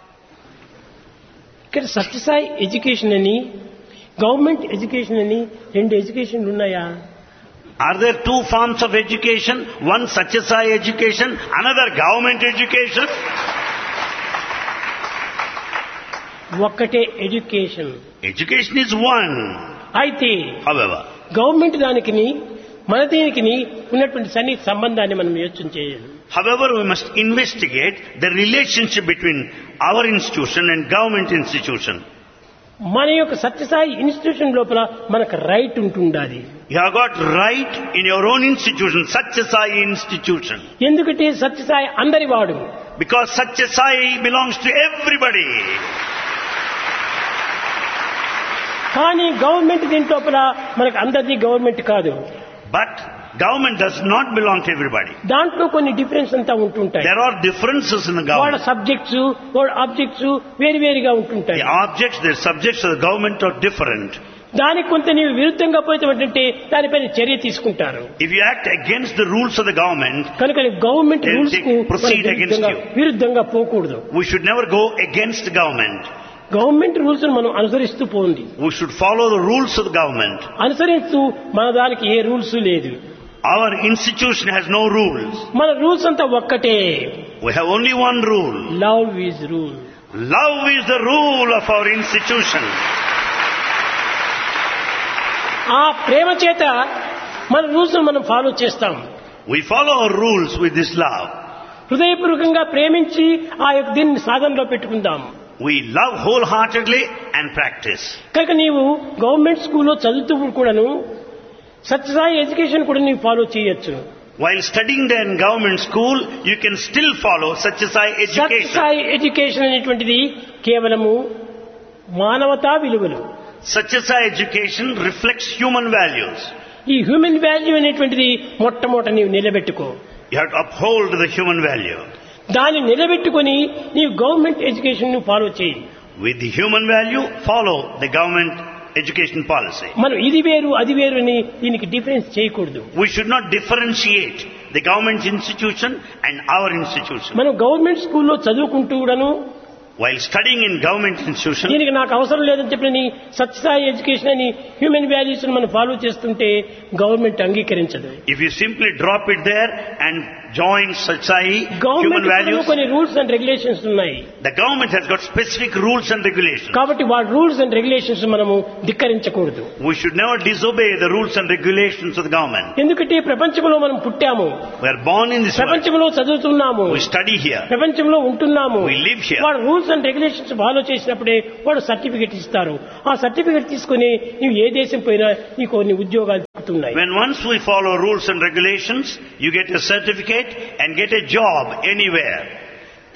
ఇక్కడ సత్యసాయి ఎడ్యుకేషన్ అని, గవర్నమెంట్ ఎడ్యుకేషన్ అని రెండు ఎడ్యుకేషన్లు ఉన్నాయా? Are there two forms of education? One Satyasai education, another government education? ఒక్కటే education. Education is one. అయితే However, government దానికి మన దీనికి ఉన్నటువంటి సన్నిహిత సంబంధాన్ని మనం యోచన చేయాలి. however, we must investigate the relationship between our institution and government institution. మన యొక్క సత్యసాయి ఇన్స్టిట్యూషన్ లోపల మనకు రైట్ ఉంటుండాలి. You have got right in your own institution, Satyasai institution. ఎందుకంటే సత్యసాయి అందరి వాడు. Because Satyasai belongs to everybody. కానీ గవర్నమెంట్ దీని లోపల మనకు అందరిది గవర్నమెంట్ కాదు. But government does not belong to everybody. దాంట్లో కొన్ని డిఫరెన్స్ అంతా ఉంటుంటాయి. There are differences in the వాళ్ళ government. సబ్జెక్ట్స్ వాళ్ళ ఆబ్జెక్ట్స్ వేరు వేరుగా ఉంటుంటాయి. The objects, the subjects of the government are different. దానికి కొంత నీవు విరుద్ధంగా పోతే దానిపైన చర్య తీసుకుంటారు. If you act against the rules of the government, కనుక గవర్నమెంట్ They'll రూల్స్ కు take- proceed మనం against విరుద్ధంగా- you. విరుద్ధంగా పోకూడదు. we should never go against the government. Government rules మనం అనుసరిస్తూ పోండి. We should follow the rules of the government. అనుసరిస్తూ మన దానికి ఏ రూల్స్ లేదు. Our institution has no rules. మన రూల్స్ అంతా ఒక్కటే. We have only one rule. Love is rule. Love is the rule of our institution. ఆ ప్రేమ చేత మన రూల్స్ మనం ఫాలో చేస్తాం. We follow our rules with this love. హృదయపూర్వకంగా ప్రేమించి ఆ యొక్క దీన్ని సాధనలో పెట్టుకుందాం. We love wholeheartedly and practice. కనుక నీవు గవర్నమెంట్ స్కూల్లో చదువుతూ కూడాను సత్యసాయి ఎడ్యుకేషన్ కూడా నీవు ఫాలో చేయొచ్చు. While studying there in government school, you can still follow Satyasai education. Sathya Sai education అనేటువంటిది కేవలము మానవతా విలువలు. Satyasai education reflects human values. ఈ హ్యూమన్ వాల్యూ అనేటువంటిది మొట్టమొదట నీవు నిలబెట్టుకో. You have to uphold the human value. దాన్ని నిలబెట్టుకొని నీవు గవర్నమెంట్ ఎడ్యుకేషన్ ను ఫాలో చేయి. With the human value, follow the government education policy. మనం ఇది వేరు అది వేరు అని దీనికి డిఫరెన్స్ చేయకూడదు. We should not differentiate the government institution and our institution. మనం గవర్నమెంట్ స్కూల్లో చదువుకుంటూ కూడాను While studying in government institution, దీనికి నాకు అవసరం లేదని చెప్పని సత్యసాయి ఎడ్యుకేషన్ అని హ్యూమన్ వాల్యూస్ మనం ఫాలో చేస్తుంటే government అంగీకరించదు. if you simply drop it there and join Satyasai human government values, కొన్ని రూల్స్ అండ్ రెగ్యులేషన్స్ ఉన్నాయి. the government has got specific rules and regulations. కాబట్టి వాళ్ళ రూల్స్ అండ్ రెగ్యులేషన్స్ మనము ధిక్కరించకూడదు. We should never disobey the rules and regulations of the government. ఎందుకంటే ప్రపంచంలో మనం పుట్టాము, We are born in this world. ప్రపంచంలో చదువుతున్నాము, We study here. ప్రపంచంలో ఉంటున్నాము. We live here. వాడు రూల్స్ అండ్ రెగ్యులేషన్స్ ఫాలో చేసినప్పుడే వాడు సర్టిఫికెట్ ఇస్తారు. ఆ సర్టిఫికెట్ తీసుకుని నీవు ఏ దేశం పోయినా నీకు కొన్ని ఉద్యోగాలు దొరుకుతున్నాయి. When once we follow rules and regulations, you get a certificate and get a job anywhere.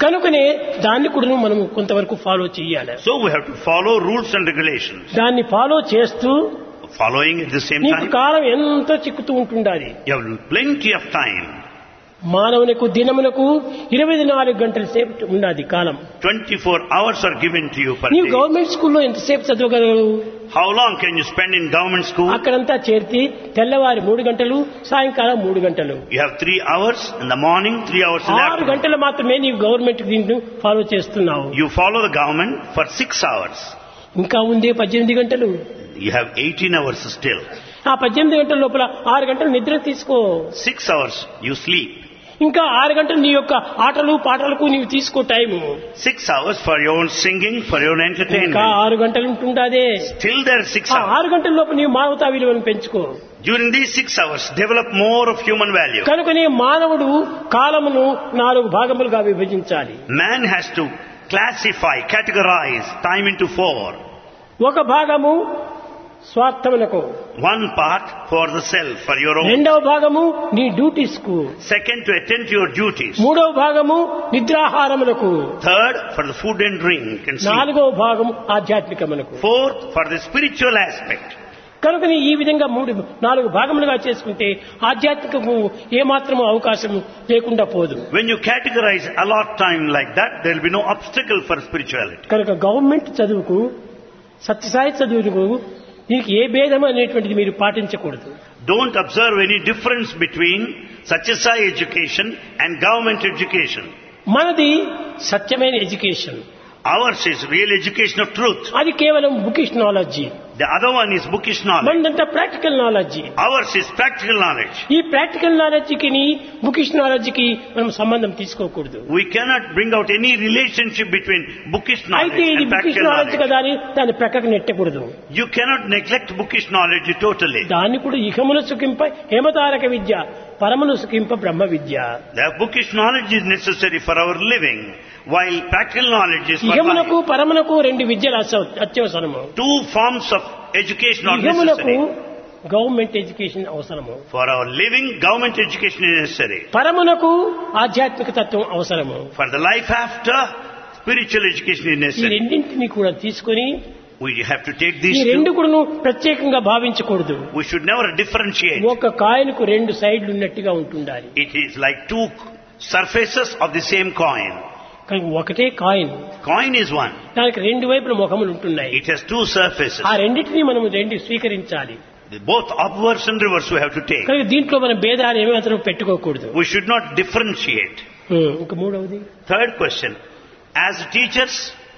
కనుకనే దాన్ని కూడా మనం కొంతవరకు ఫాలో చేయాలి. So we have to follow rules and regulations. దాన్ని ఫాలో చేస్తూ Following at the same నీకు time, కాలం ఎంతో చిక్కుతూ ఉంటుండాలి. you have plenty of time. మానవునికి దినమునకు ఇరవై నాలుగు గంటల సేపు ఉన్నది కాలం. twenty-four hours are given to you per నీవు day. గవర్నమెంట్ స్కూల్లో ఎంతసేపు చదవగలవు? How long can you spend in government school? అక్కడంతా చేర్చి తెల్లవారి మూడు గంటలు, సాయంకాలం మూడు గంటలు, You have three hours in the morning, three hours in the ఆరు afternoon. గంటలు మాత్రమే నీవు గవర్నమెంట్ దీన్ని ఫాలో చేస్తున్నావు. You follow the government for six hours. ఇంకా ఉందే పద్దెనిమిది గంటలు. You have eighteen hours still. ఆ పద్దెనిమిది గంటల లోపల ఆరు గంటలు నిద్ర తీసుకో. Six hours you sleep. ఇంకా ఆరు గంటలు నీ యొక్క ఆటలు పాటలకు నీవు తీసుకో time. Six hours for your own singing, for your own ఇంకా entertainment. ఆరు గంటలు ఉంటుందాదే. Still there are six ఆ hours. ఆరు గంటల లోపు నీవు మానవతా విలువను పెంచుకో. During these six hours, develop more of human value. కనుకనే మానవుడు కాలమును నాలుగు భాగములుగా విభజించాలి. Man has to classify, categorize time into four. ఒక భాగము స్వార్థమునకు, One part for the self, for your own. రెండవ భాగము నీ డ్యూటీస్ కు, Second, to attend to your duties. మూడవ భాగము నిద్రాహారములకు, Third, for the food and drink and sleep. నాలుగవ భాగము ఆధ్యాత్మికమునకు. Fourth, for the spiritual aspect. కనుకని ఈ విధంగా మూడు నాలుగు భాగములుగా చేసుకుంటే ఆధ్యాత్మికము ఏమాత్రము అవకాశం లేకుండా పోదు. When you categorize a lot time like that, there will be no obstacle for spirituality. కనుక గవర్నమెంట్ చదువుకు, సత్యసాయి చదువుకు దీనికి ఏ భేదం అనేటువంటిది మీరు పాటించకూడదు. Don't observe any difference between Satyasai education and government education. మనది సత్యమైన education. Ours is real education of truth. అది కేవలం bookish knowledge. The other one is bookish knowledge. మనదంతా practical knowledge. Ours is practical knowledge. ఈ practical నాలెడ్జికి bookish నాలెడ్జికి మనం సంబంధం తీసుకోకూడదు. We cannot bring out any relationship between bookish knowledge అయితే ఇది and bookish practical knowledge knowledge. కదా అని దాన్ని ప్రక్కకు నెట్టకూడదు. You cannot neglect bookish knowledge totally. దాన్ని కూడా ఇహమును సుఖింప హేమతారక విద్య, పరమును సుఖింప బ్రహ్మ విద్య. The bookish knowledge is necessary for our living, while practical knowledge is for ఇహమునకు life. పరమునకు రెండు విద్యలు అస- అత్యవసరము. Two forms of education are ఇహమునకు necessary. Government education అవసరము, For our living, government education is necessary. పరమునకు ఆధ్యాత్మిక తత్వం అవసరము. For the life after, spiritual education is ఈ necessary. రెండింటిని కూడా తీసుకొని We have to take ఈ these రెండు two. కూడా ప్రత్యేకంగా భావించకూడదు. We should never differentiate. ఒక కాయనకు రెండు సైడ్లు ఉన్నట్టుగా ఉంటుండాలి. It is like two surfaces of the same coin. కానీ ఒకటే కాయిన్, Coin is one. దానికి రెండు వైపుల ముఖములు ఉంటున్నాయి. It has two surfaces. ఆ రెండింటినీ మనం రెండు స్వీకరించాలి. Both upwards and reverse we have to take. కానీ దీంట్లో మనం భేదాలు ఏమాత్రం పెట్టుకోకూడదు. We should not differentiate. ఇంకా మూడవది, Third question. As teachers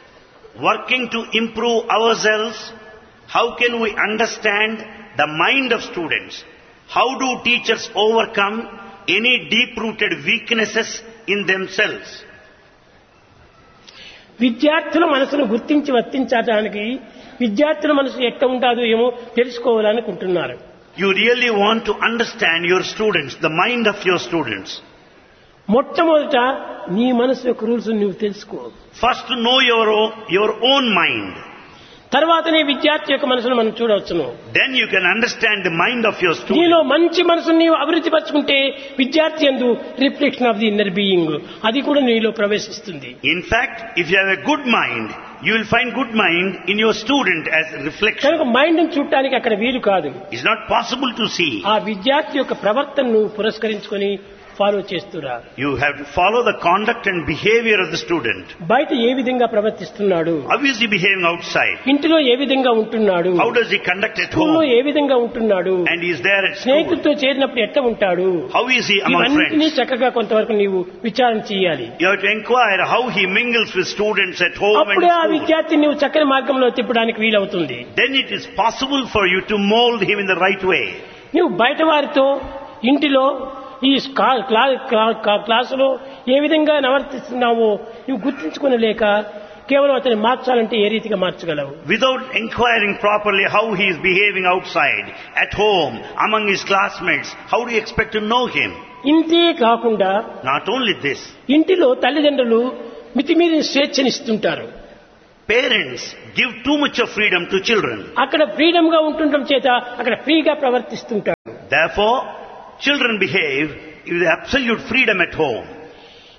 working to improve ourselves, how can we understand the mind of students? How do teachers overcome any deep-rooted weaknesses in themselves? విద్యార్థుల మనసును గుర్తించి వర్తించడానికి విద్యార్థుల మనసు ఎట్లా ఉంటుందో ఏమో తెలుసుకోవాలనుకుంటున్నారు. You really want to understand your students, the mind of your students. మొట్టమొదట నీ మనసు యొక్క రూల్స్ నువ్వు తెలుసుకో. First know your own, your own mind. తర్వాతనే విద్యార్థి యొక్క మనసును మనం చూడవచ్చును. Then you can understand the mind of your student. నీలో మంచి మనసును నీవు అభివృద్ధి పరచుకుంటే విద్యార్థి యందు reflection of the inner being అది కూడా నీలో ప్రవేశిస్తుంది. In fact, if you have a good mind, you will find good mind in your student as reflection. కనుక మైండ్ ను చూడటానికి అక్కడ వీలు కాదు. It's not possible to see. ఆ విద్యార్థి యొక్క ప్రవర్తనను పురస్కరించుకొని follow చేస్తురా. You have to follow the conduct and behavior of the student. బయట ఏ విధంగా ప్రవర్తిస్తున్నాడు, How is he behaving outside? ఇంటిలో ఏ విధంగా ఉంటున్నాడు, How does he conduct at స్కూల్లో home? ఏ విధంగా ఉంటున్నాడు, And he is there at school. స్నేహితులతో చేరినప్పుడు ఎట్లా ఉంటాడు, How is he among ఇవన్నిటినీ friends? చక్కగా కొంతవరకు నీవు విచారణ చేయాలి. You have to inquire how he mingles with students at home and అప్పుడే ఆ school. విద్యార్థిని నీవు చక్కని మార్గంలో తిప్పడానికి వీలవుతుంది. Then it is possible for you to mold him in the right way. నువ్వు బయట వారితో ఇంటిలో ఈ స్కా- క్లా- క్లా- క్లా- క్లాసులో ఏ విధంగా ప్రవర్తిస్తున్నావో నువ్వు గుర్తించుకునలేక కేవలం అతన్ని మార్చాలంటే ఏ రీతిగా మార్చగలవు? Without inquiring properly how he is behaving outside, at home, among his classmates, how do you expect to know him? ఇంతే కాకుండా Not only this, ఇంటిలో తల్లిదండ్రులు మితిమీరిన స్వేచ్ఛనిస్తుంటారు. parents give too much of freedom to children. అక్కడ freedom గా ఉంటుండటం చేత అక్కడ ఫ్రీగా ప్రవర్తిస్తుంటారు. Therefore, children behave with absolute freedom at home.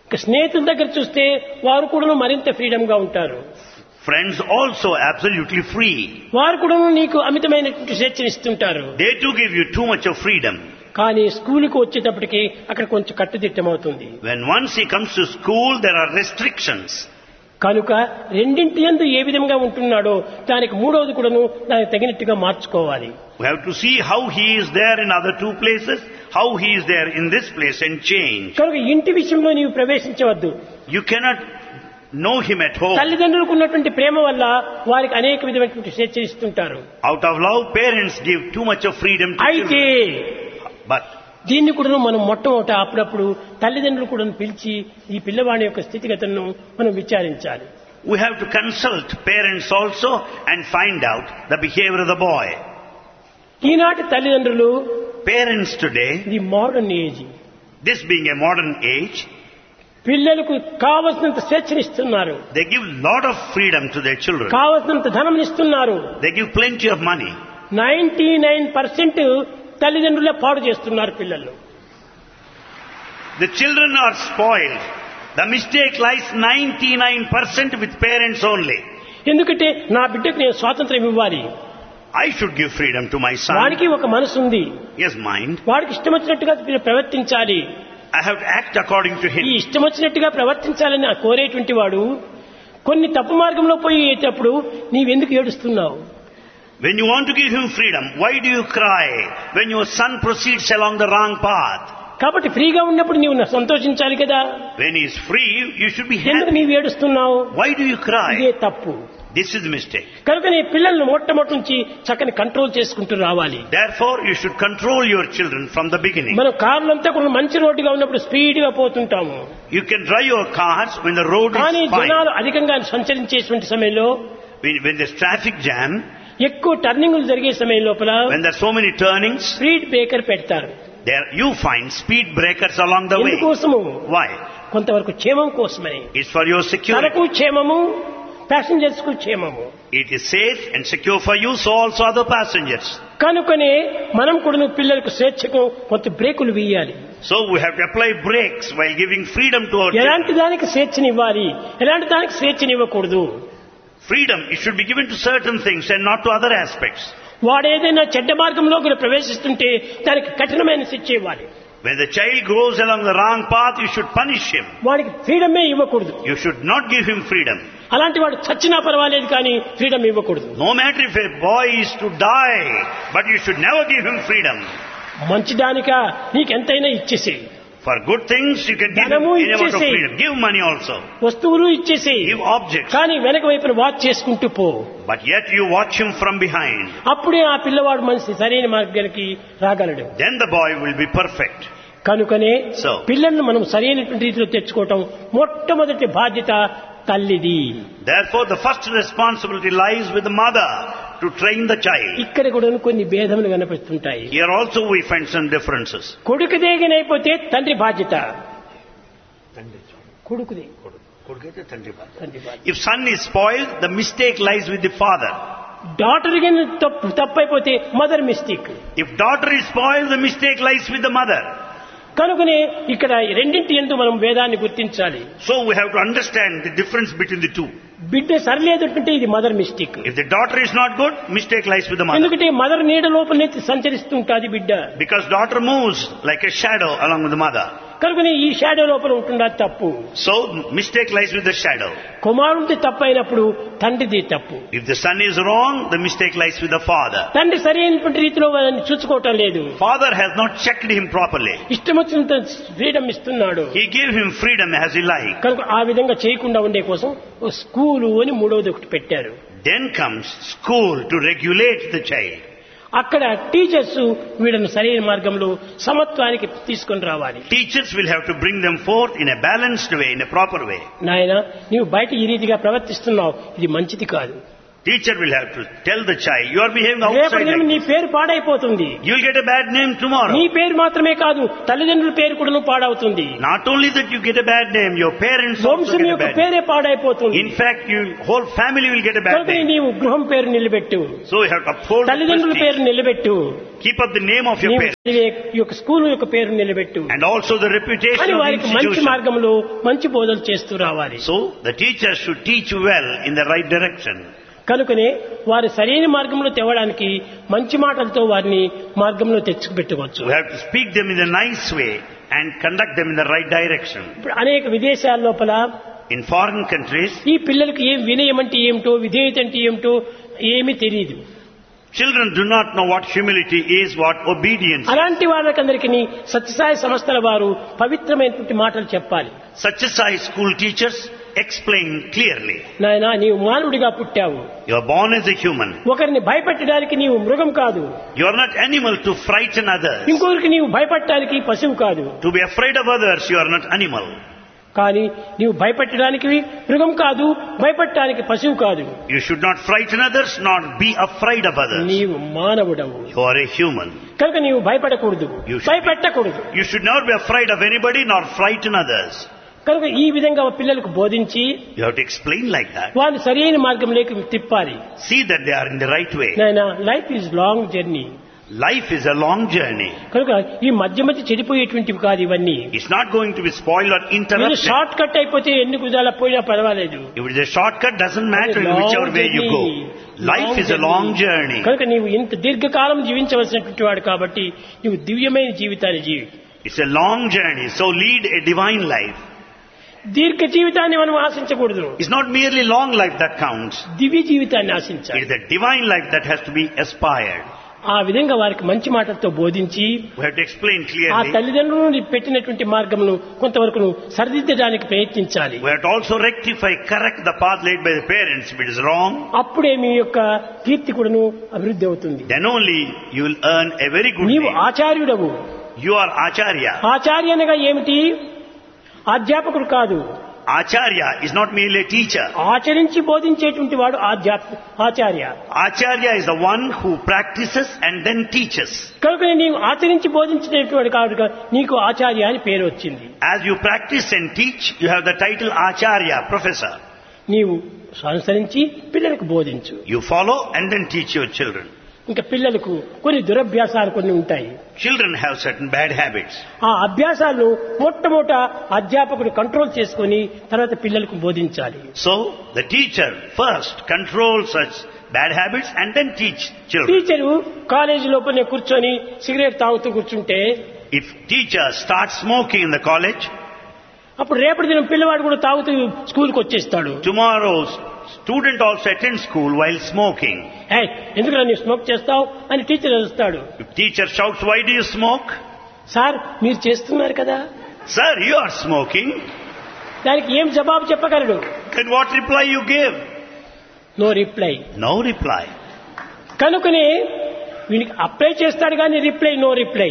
ఇక స్నేహితుల దగ్గర చూస్తే వారు కూడా మరింత ఫ్రీడమ్ గా ఉంటారు. Friends also absolutely free. వారు కూడా నీకు అమితమైనటువంటి స్వేచ్ఛను ఇస్తుంటారు. They too give you too much of freedom. కానీ స్కూలుకు వచ్చేటప్పటికి అక్కడ కొంచెం కట్టుదిట్టమవుతుంది. When once he comes to school, there are restrictions. కనుక రెండింటి యందు ఏ విధంగా ఉంటున్నాడో దానికి మూడవది కూడాను దానికి తగినట్టుగా మార్చుకోవాలి. We have to see how he is there in other two places, how he is there in this place, and change. కనుక ఇంటి విషయంలో నీవు ప్రవేశించవద్దు. You cannot know him at home. తల్లిదండ్రులకు ఉన్నటువంటి ప్రేమ వల్ల వారికి అనేక విధమైనటువంటి స్వేచ్ఛ ఇస్తుంటారు. Out of love, parents give too much of freedom to అయితే children. But దీన్ని కూడా మనం మొట్టమొదట అప్పుడప్పుడు తల్లిదండ్రులు కూడా పిలిచి ఈ పిల్లవాడి యొక్క స్థితిగతులను మనం విచారించాలి. we have to consult parents also and find out the behavior of the boy. ఈనాటి తల్లిదండ్రులు Parents today, ఇది modern age, this being a modern age, పిల్లలకు కావలసినంత స్వేచ్ఛనిస్తున్నారు, they give lot of freedom to their children. కావలసినంత ధనం ఇస్తున్నారు. They give plenty of money. Ninety nine percent తల్లిదండ్రులే పాడు చేస్తున్నారు పిల్లలు. The children are spoiled. The mistake lies ninety-nine percent with parents only. ఎందుకంటే నా బిడ్డకు నేను స్వాతంత్రం ఇవ్వాలి, I should give freedom to my son. వాడికి ఒక మనసు ఉంది, Yes, mind. వాడికి ఇష్టం వచ్చినట్టుగా మీరు ప్రవర్తించాలి. I have to act according to ఈ him. ఇష్టం వచ్చినట్టుగా ప్రవర్తించాలని కోరేటువంటి వాడు కొన్ని తప్పు మార్గంలో పోయేటప్పుడు నీవెందుకు ఏడుస్తున్నావు? When you want to give him freedom, why do you cry when your son proceeds along the wrong path? కాబట్టి ఫ్రీగా ఉన్నప్పుడు నీవు సంతోషించాలి కదా. When he is free, you should be ఎందుకు happy. నీవు ఏడుస్తున్నావు? Why do you ఇదే cry? తప్పు. This is the mistake. కనుక నీ పిల్లలను మొట్టమొదటి నుంచి చక్కని కంట్రోల్ చేసుకుంటూ రావాలి. Therefore, you should control your children from the beginning. మనం కార్లంతా కూడా మంచి రోడ్డుగా ఉన్నప్పుడు స్పీడ్ గా పోతుంటాము, You can drive your cars when the road కానీ is fine. జనాలు అధికంగా సంచరించేటువంటి సమయంలో, When, when there's traffic jam, ఎక్కువ టర్నింగ్లు జరిగే సమయం లోపల when there are so many turnings, speed breaker పెడతారు. there you find speed breakers along the way. ఎందుకోసము? Why? కొంతవరకు క్షేమం కోసమని. It's for your security. తనకు క్షేమము, ప్యాసింజర్స్ కు క్షేమము. It is safe and secure for you, so also other passengers. కనుకనే మనం కూడా పిల్లలకు స్వేచ్ఛకు కొంత బ్రేకులు వేయాలి. So we have to apply brakes while giving freedom to our ఎలాంటి children. దానికి స్వేచ్ఛని ఇవ్వాలి, ఎలాంటి దానికి స్వేచ్ఛని ఇవ్వకూడదు. Freedom, it should be given to certain things and not to other aspects. వాడు ఏదైనా చెడ్డ మార్గంలో కూడా ప్రవేశిస్తుంటే దానికి కఠినమైన శిక్ష ఇవ్వాలి. When the child goes along the wrong path, you should punish him. వాడికి ఫ్రీడమే ఇవ్వకూడదు. You should not give him freedom. అలాంటి వాడు చచ్చినా పర్వాలేదు కానీ ఫ్రీడమ్ ఇవ్వకూడదు. No matter if a boy is to die, but you should never give him freedom. మంచిదానికా నీకెంతైనా ఇచ్చేసేయి, For good things, you can give him ధనము any amount of ఇచ్చేసేయి. freedom. Give money also. వస్తువులు ఇచ్చేసేయి, Give objects. కానీ వెనక వైపున watch చేసుకుంటూ పో. But yet you watch him from behind. అప్పుడే ఆ పిల్లవాడు మనిషి సరైన మార్గానికి రాగలడు. Then the boy will be perfect. కనుకనే So. పిల్లలను మనం సరైనటువంటి రీతిలో తెచ్చుకోవటం మొట్టమొదటి బాధ్యత తల్లిది. Therefore, the first responsibility lies with the mother to train the child. ఇక్కడ కూడా కొన్ని భేదములు కనిపిస్తుంటాయి. Here also we find some differences. కొడుకు దేగినైపోతే తండ్రి బాధ్యత, కొడుకుది తండ్రి బాధ్యత. If son is spoiled, the mistake lies with the father. Daughter గిన తప్పు తప్పైపోతే mother mistake. If daughter is spoiled, the mistake lies with the mother. కనుకనే ఇక్కడ రెండింటి యందు మనం భేదాన్ని గుర్తించాలి. So we have to understand the difference between the two. బిడ్డ సరిలేదంటే ఇది mother mistake. If the daughter is not good, mistake lies with the mother. ఎందుకంటే మదర్ నీడ లోపలనే సంచరిస్తుంటాది బిడ్డ. Because daughter moves like a shadow along with the mother. కనుకనే ఈ shadow లోపల ఉంటుందా తప్పు. So mistake lies with the shadow. కుమారుడి తప్పు అయినప్పుడు తండ్రిది తప్పు. If the son is wrong, the mistake lies with the father. తండ్రి సరైనటువంటి రీతిలో వాళ్ళని చూసుకోవటం లేదు. Father has not checked him properly. ఇష్టం వచ్చినంత ఫ్రీడమ్ ఇస్తున్నాడు. He gave him freedom as he liked. కనుక ఆ విధంగా చేయకుండా ఉండే కోసం ఓ స్కూలు అని మూడవది ఒకటి పెట్టారు. Then comes school to regulate the child. అక్కడ టీచర్స్ వీళ్ళను సరైన మార్గంలో సమత్వానికి తీసుకొని రావాలి. Teachers will have to bring them forth in a balanced way, in a proper way. నాయన నీవు బయట ఈ రీతిగా ప్రవర్తిస్తున్నావు, ఇది మంచిది కాదు. Teacher will have to tell the child, you are behaving రేపటి outside దినం like నీ this. పేరు పాడైపోతుంది. You will get a bad name tomorrow. నీ పేరు మాత్రమే కాదు తల్లిదండ్రుల పేరు కూడా పాడవుతుంది. Not only that you get a bad name, your parents also వంశం get a యొక్క bad name. పేరే పాడైపోతుంది. In fact, your whole family will get a bad కనుక name. నీవు గృహం పేరు నిలబెట్టు, So you have to uphold the తల్లిదండ్రుల prestige. పేరు నిలబెట్టు, Keep up the name of your నీవు parents. ఈ యొక్క స్కూల్ యొక్క పేరు నిలబెట్టు And also the reputation అని of the వారికి మంచి institution. మార్గంలో మంచి బోధలు చేస్తూ రావాలి. So the teacher should teach well in the right direction. కనుకనే వారి సరైన మార్గంలో తేవడానికి మంచి మాటలతో వారిని మార్గంలో తెచ్చుకుపెట్టవచ్చు. We have to speak them in a nice way and conduct them in the right direction. ఇప్పుడు అనేక విదేశాల లోపల In foreign countries, ఈ పిల్లలకి ఏం వినయం అంటే ఏమిటో, విధేయత అంటే ఏమిటో ఏమీ తెలియదు. children do not know what humility is, what obedience is. అలాంటి వాళ్ళకందరికీ సత్యసాయి సంస్థల వారు పవిత్రమైనటువంటి మాటలు చెప్పాలి. Satyasai school teachers explain clearly. నాయనా నీవు మానవుడిగా పుట్టావు, You are born as a human. ఒకరిని భయపెట్టడానికి నీవు మృగం కాదు, You are not animal to frighten others. ఇంకొకరికి నీవు భయపడటానికి పశువు కాదు. To be afraid of others, you are not animal. కానీ నీవు భయపెట్టడానికి మృగం కాదు, భయపడటానికి పశువు కాదు. You should not frighten others, nor be afraid of others. నీవు మానవుడవు You are a human. కనుక నీవు భయపడకూడదు, You should- భయపెట్టకూడదు. You should not be afraid of anybody, nor frighten others. కనుక ఈ విధంగా పిల్లలకు బోధించి You have to explain like that. వాళ్ళు సరైన మార్గంలోకి తిప్పాలి. See that they are in the right way. నాయనా life is long journey. Life is a long journey. కనుక ఈ మధ్య మధ్య చెడిపోయేటువంటివి కాదు ఇవన్నీ. It's not going to be spoiled or మీరు interrupted. షార్ట్ కట్ అయిపోతే ఎన్ని కుదాల పోయినా పర్వాలేదు. If it is a shortcut, doesn't matter in whichever way you go. Life is a long journey. కనుక నీవు ఇంత దీర్ఘకాలం జీవించవలసినటువంటి వాడు కాబట్టి నీవు దివ్యమైన జీవితాన్ని జీవి. It's a long journey, so lead a divine life. దీర్ఘ జీవితాన్ని మనం ఆశించకూడదు, It's not merely long life that counts. దివ్య జీవితాన్ని It ఆశించాలి. is a divine life that has to be aspired. ఆ విధంగా వారికి మంచి మాటలతో బోధించి We have to explain ఆ clearly. తల్లిదండ్రులు పెట్టినటువంటి మార్గమును కొంతవరకు సరిదిద్దడానికి ప్రయత్నించాలి. We have to also rectify, correct the path laid by the parents if it is wrong. అప్పుడే మీ యొక్క కీర్తి కూడాను అభివృద్ధి అవుతుంది. Then only you will earn a very good నీవు name. ఆచార్యుడవు. You are Acharya. ఆచార్య అనగా ఏమిటి? అధ్యాపకుడు కాదు, Acharya is not merely a teacher. ఆచరించి బోధించేటువంటి వాడు ఆధ్యాప్ ఆచార్య. Acharya is the one who practices and then teaches. కనుక నీవు ఆచరించి బోధించేటువంటి కాదుగా నీకు ఆచార్య అని పేరు వచ్చింది. As you practice and teach, you have the title Acharya, professor. నీవు అనుసరించి పిల్లలకు బోధించు. You follow and then teach your children. ఇంకా పిల్లలకు కొన్ని దురభ్యాసాలు కొన్ని ఉంటాయి. Children have certain bad habits. ఆ అభ్యాసాలను మొట్టమొదట అధ్యాపకుడు కంట్రోల్ చేసుకొని తర్వాత పిల్లలకు బోధించాలి. So, the teacher first controls such bad habits and then teach children. Teacher college లోపలనే కూర్చొని సిగరెట్ తాగుతూ కూర్చుంటే If teacher starts smoking in the college, అప్పుడు రేపటి దినం పిల్లవాడు కూడా తాగుతూ స్కూల్కి వచ్చేస్తాడు. tomorrow student also attends school while smoking. ఏయ్ ఎందుకు నీ స్మోక్ చేస్తావు అని టీచర్ వస్తాడు. If teacher shouts, why do you smoke? Sir మీరు చేస్తున్నారు కదా. Sir, you are smoking. దానికి ఏం జవాబు చెప్పగలడు? Then what reply you give? No reply. No reply. కనుకనే వీనికి అప్లై చేస్తాడు కానీ reply no reply.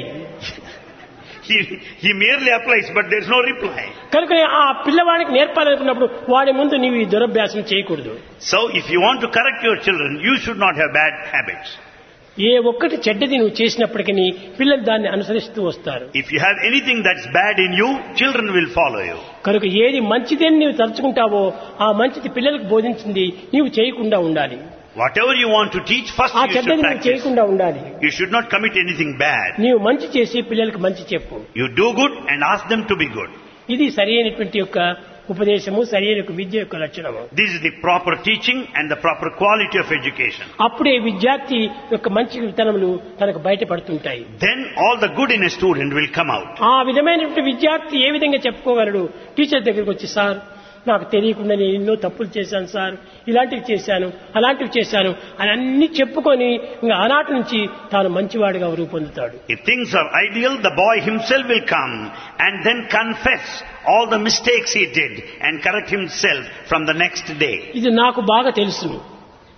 He, he merely applies, but there is no reply. కనుకనే ఆ పిల్లవాడికి నేర్పాలనుకున్నప్పుడు వాడి ముందు నీవు ఈ దురభ్యాసం చేయకూడదు. So, if you want to correct your children, you should not have bad habits. ఏ ఒక్కటి చెడ్డది నువ్వు చేసినప్పటికీ పిల్లలు దాన్ని అనుసరిస్తూ వస్తారు. If you have anything that's bad in you, children will follow you. కనుక ఏది మంచిదని నీవు తలుచుకుంటావో ఆ మంచిది పిల్లలకు బోధించింది నీవు చేయకుండా ఉండాలి. Whatever you want to teach, first ఆ you should చెడ్డది నీవు practice. చేయకుండా ఉండాలి. You should not commit anything bad. నీవు మంచి చేసి పిల్లలకు మంచి చెప్పు. You do good and ask them to be good. ఇది సరి అయినటువంటి యొక్క ఉపదేశము, సరి అయిన విద్య యొక్క లక్షణము. This is the proper teaching and the proper quality of education. అప్పుడే విద్యార్థి యొక్క మంచి విత్తనములు తనకు బయటపడుతుంటాయి. Then all the good in a student will come out. ఆ విధమైనటువంటి విద్యార్థి ఏ విధంగా చెప్పుకోగలడు? టీచర్ దగ్గరికి వచ్చి, సార్ నాకు తెలియకుండా నేను ఎన్నో తప్పులు చేశాను సార్, ఇలాంటివి చేశాను, అలాంటివి చేశాను అని అన్ని చెప్పుకొని ఇంకా ఆనాటి నుంచి తాను మంచివాడిగా రూపొందుతాడు. If things are ideal, the boy himself will come and then confess all the mistakes he did and correct himself from the next day. ఇది నాకు బాగా తెలుసు.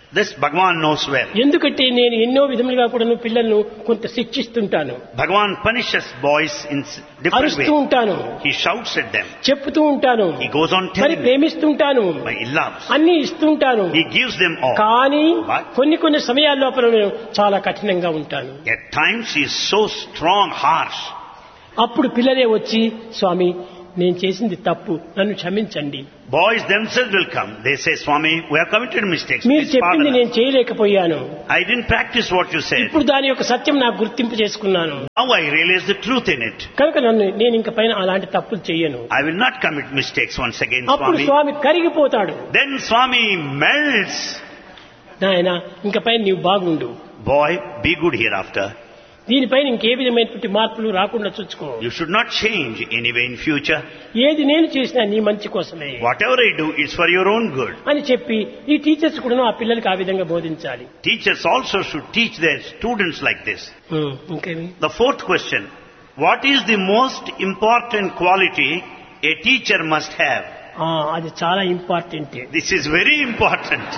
This Bhagavan knows well. ఎందుకంటే నేను ఎన్నో విధములుగా కూడా పిల్లలను కొంత శిక్షిస్తుంటాను, Bhagavan punishes boys in s- different అరుస్తూ ways. ఉంటాను, He shouts at them. చెప్తూ ఉంటాను, He goes on మరి telling them. ప్రేమిస్తుంటాను, But he loves. అన్ని ఇస్తుంటాను. He gives them all. కానీ But- కొన్ని కొన్ని సమయాల లోపల నేను చాలా కఠినంగా ఉంటాను. At times he is so strong, harsh. అప్పుడు పిల్లలే వచ్చి, స్వామి నేను చేసింది తప్పు, నన్ను క్షమించండి, Boys themselves will come. They say, Swami, we have committed mistakes. మీరు Please చెప్పింది pardon us. నేను చేయలేకపోయాను, I didn't practice what you said. ఇప్పుడు దాని యొక్క సత్యం నాకు గుర్తింపు చేసుకున్నాను, Now I realize the truth in it. కనుక నన్ను నేను ఇంక పైన అలాంటి తప్పులు చెయ్యను. I will not commit mistakes once again, అప్పుడు Swami. స్వామి కరిగిపోతాడు. Then Swami melts. నాయన ఇంక పైన నీవు బాగుండు, Boy, be good hereafter. దీనిపైన ఇంకే విధమైనటువంటి మార్పులు రాకుండా చూసుకో, You should not change anyway in future. ఏది నేను చేసినా నీ మంచి కోసమే Whatever I do is for your own good. అని చెప్పి ఈ టీచర్స్ కూడా ఆ పిల్లలకి ఆ విధంగా బోధించాలి. Teachers also should teach their students like this. ఉమ్, ఇంకేమి The fourth question, what is the most important quality a teacher must have? ఆ, అది చాలా important. This is very important.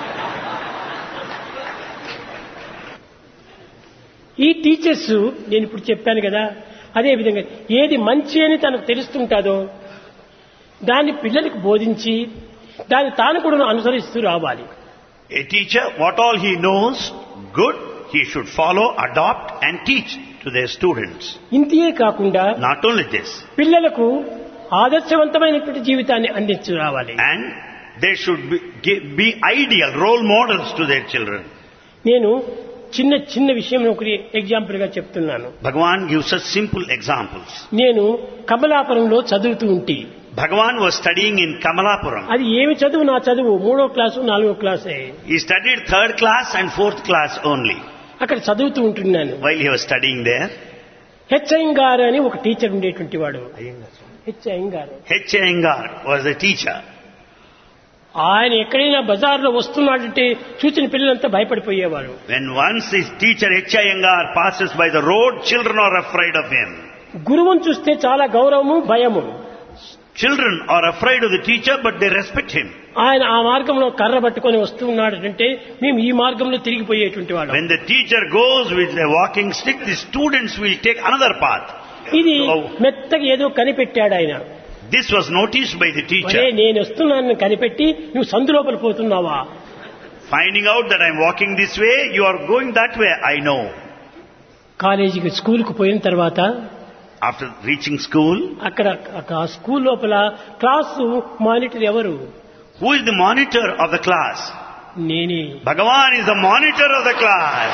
ఈ టీచర్స్ నేను ఇప్పుడు చెప్పాను కదా, అదే విధంగా ఏది మంచి అని తనకు తెలుస్తుంటాదో దాన్ని పిల్లలకు బోధించి దాన్ని తాను కూడా అనుసరిస్తూ రావాలి. A teacher, what all he knows, good, he should follow, adopt and teach to their students. ఇంతే కాకుండా Not only this, పిల్లలకు ఆదర్శవంతమైనటువంటి జీవితాన్ని అందించు రావాలి. and they should be, gi- be ideal role models to their children. నేను చిన్న చిన్న విషయం ఒకటి ఎగ్జాంపుల్ గా చెప్తున్నాను. Bhagavan gives us simple examples. నేను కమలాపురంలో చదువుతూ ఉంటే, Bhagavan was studying in Kamalapuram. అది ఏమి చదువు, నా చదువు మూడో క్లాసు నాలుగో క్లాసే, He studied third class and fourth class only. అక్కడ చదువుతూ ఉంటున్నాను. While he was studying there, H Iyengar అని ఒక టీచర్ ఉండేటువంటి వాడు. H Iyengar H. Iyengar was the teacher. ఆయన ఎక్కడైనా బజార్లో వస్తున్నాడంటే చూసిన పిల్లలంతా భయపడిపోయేవారు. When once his teacher H. Iyengar passes by the road, children are afraid of him. గురువును చూస్తే చాలా గౌరవము భయము. Children are afraid of the teacher, but they respect him. ఆయన ఆ మార్గంలో కర్ర పట్టుకొని వస్తూ ఉన్నాడంటే మేము ఈ మార్గంలో తిరిగిపోయేటువంటి వాడు. When the teacher goes with a walking stick, the students will take another path. ఇది Oh. మెత్తగా ఏదో కనిపెట్టాడు ఆయన. This was noticed by the అరే teacher. నేను వస్తున్నాను కనిపెట్టి నువ్వు సందు లోపల పోతున్నావా? Finding out that I'm walking this way, you are going that way, I know. కాలేజీకి స్కూల్కి పోయిన తర్వాత After reaching school, అక్కడ ఆ స్కూల్ లోపల క్లాసు మానిటర్ ఎవరు? who is the monitor of the class? నేనే. Bhagavan is the monitor of the class.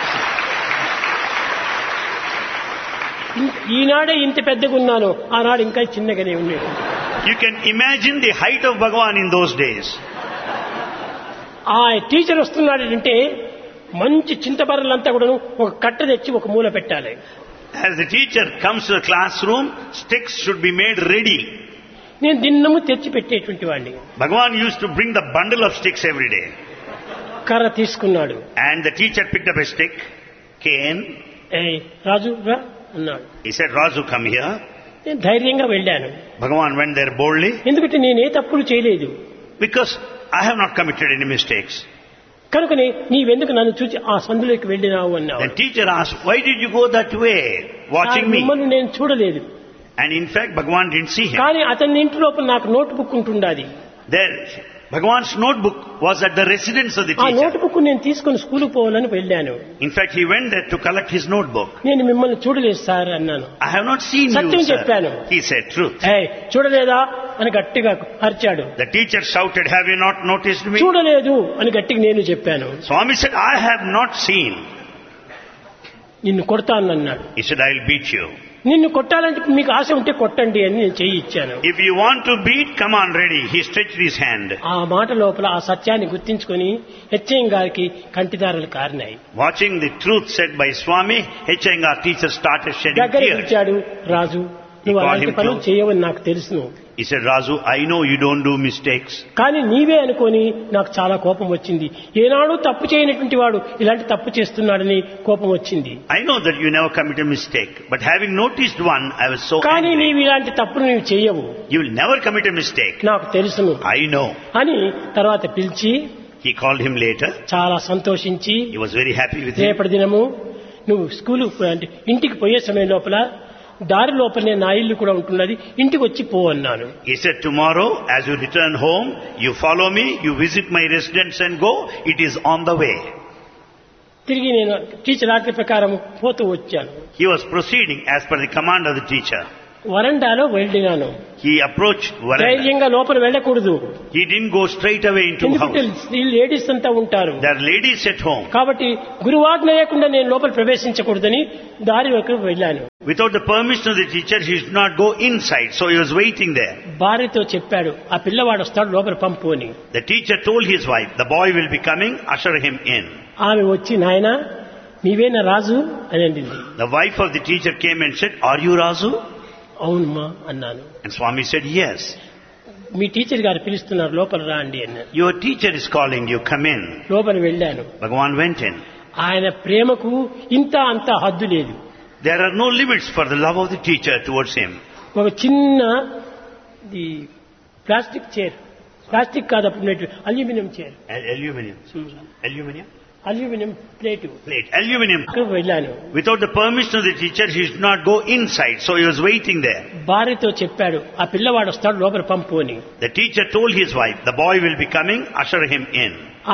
In- ఈనాడే ఇంత పెద్దగా ఉన్నాను, ఆనాడు ఇంకా చిన్నగానే ఉండేది. You can imagine the height of Bhagavan in those days. ఆ టీచర్ వస్తున్నాడంటే మంచి చింతబర్రలంతా కూడా ఒక కట్ట తెచ్చి ఒక మూల పెట్టాలి. As the teacher comes to the classroom, sticks should be made ready. నేను దిన్నము తెచ్చి పెట్టేటువంటి వాడిని. Bhagavan used to bring the bundle of sticks every day. కర్ర తీసుకున్నాడు. And the teacher picked up a stick, cane. ఏ రాజు రా అన్నాడు. He said, Razu, come here. నేను ధైర్యంగా వెళ్ళాను. Bhagavan went there boldly. ఎందుకంటే నేనే తప్పులు చేయలేదు Because I have not committed any mistakes. కనుకనే నీవెందుకు నన్ను చూచి ఆ సందులోకి వెళ్ళినావు అన్నావు. Then teacher asked, why did you go that way, watching me? మిమ్మల్ని నేను చూడలేదు, And in fact, Bhagavan didn't see him. కానీ అతని ఇంటి లోపల నాకు note book ఉంటుండాది. There, Bhagavan's notebook was at the residence of the ఆ నోట్ teacher. బుక్ నేను తీసుకుని స్కూల్కి పోవాలని వెళ్ళాను. In fact, he went there to collect his notebook. నేను మిమ్మల్ని చూడలేదు సార్ అన్నాను. I have not seen Satyam you, sir. చెప్పాను. He said truth. ఏయ్ చూడలేదా అని గట్టిగా అరిచాడు. The teacher shouted, have you not noticed me? చూడలేదు అని గట్టిగా నేను చెప్పాను. Swami said, I have not seen. నిన్ను కొడతాను అన్నాడు. He said, I'll beat you. నిన్ను కొట్టాలంటే మీకు ఆశ ఉంటే కొట్టండి అని నేను చెయ్యి ఇచ్చాను. If you want to beat, come on, ready. He stretched his hand. ఆ మాట లోపల ఆ సత్యాన్ని గుర్తించుకొని హెచ్ఎం గారికి కంటిదారులు కారినాయి. Watching the truth said by Swami, H. Iyengar teacher started shedding దగ్గర tears. ఇచ్చాడు. రాజు నువ్వు called అలాంటి him పనులు close. చేయవని నాకు తెలుసును, He said, Razu, I know you don't do mistakes. కానీ నీవే అనుకొని నాకు చాలా కోపం వచ్చింది. ఏనాడు తప్పు చేయనటువంటి వాడు ఇలాంటి తప్పు చేస్తున్నాడని కోపం వచ్చింది. I know that you never commit a mistake, but having noticed one, I was so కానీ angry. నీవు ఇలాంటి తప్పులు నీవు చేయవు, You will never commit a mistake. నాకు తెలుసును I know. అని తర్వాత పిలిచి He called him later. చాలా సంతోషించి He was very happy with him. రేపటి దినము నువ్వు స్కూలు అంటే ఇంటికి పోయే సమయం లోపల దారి లోపలనే నా ఇల్లు కూడా ఉంటున్నది, ఇంటికి వచ్చి పో అన్నాను. He said, tomorrow as you return home, you follow me, you visit my residence and go. It is on the way. తిరిగి నేను టీచర్ ఆజ్ఞ ప్రకారం పోతూ వచ్చాను. He was proceeding as per the command of the teacher. వరండాలో వెళ్ళినాను. He approached veranda. ధైర్యంగా లోపల వెళ్ళకూడదు. He didn't go straight away into ఎందుకంటే house. ఈ లేడీస్ అంతా ఉంటారు. There are ladies at home. కాబట్టి గురువాజ్ఞ లేకుండా నేను లోపల ప్రవేశించకూడదని దారి వైపు వెళ్ళాను. Without the permission of the teacher, he should not go inside. So he was waiting there. భార్యతో చెప్పాడు, ఆ పిల్లవాడు వస్తాడు లోపల పంపు అని. The teacher told his wife, the boy will be coming, usher him in. ఆమె వచ్చి, నాయనా నీవేనా రాజు అని అండింది. The wife of the teacher came and said, are you Razu? అవునమ్మా అన్నాను. And Swami said, yes. Me teacher గారు పిలుస్తున్నారు, లోపల రాండి అన్నారు. Your teacher is calling you, come in. లోపల వెళ్ళాను. Bhagavan went in. ఆయన ప్రేమకు ఇంత అంత హద్దు లేదు. There are no limits for the love of the teacher towards him. ఒక చిన్న ది ప్లాస్టిక్ చైర్, ప్లాస్టిక్ కాదు అప్పుడు aluminium chair, Al- Aluminium. Aluminium? Aluminium plate Plate. Aluminium. వెళ్ళాను. Without the permission of the teacher, he should not go inside. So he was waiting there. భార్యతో చెప్పాడు, ఆ పిల్లవాడు వస్తాడు లోపల పంపు అని. The teacher told his wife, the boy will be coming, usher him in.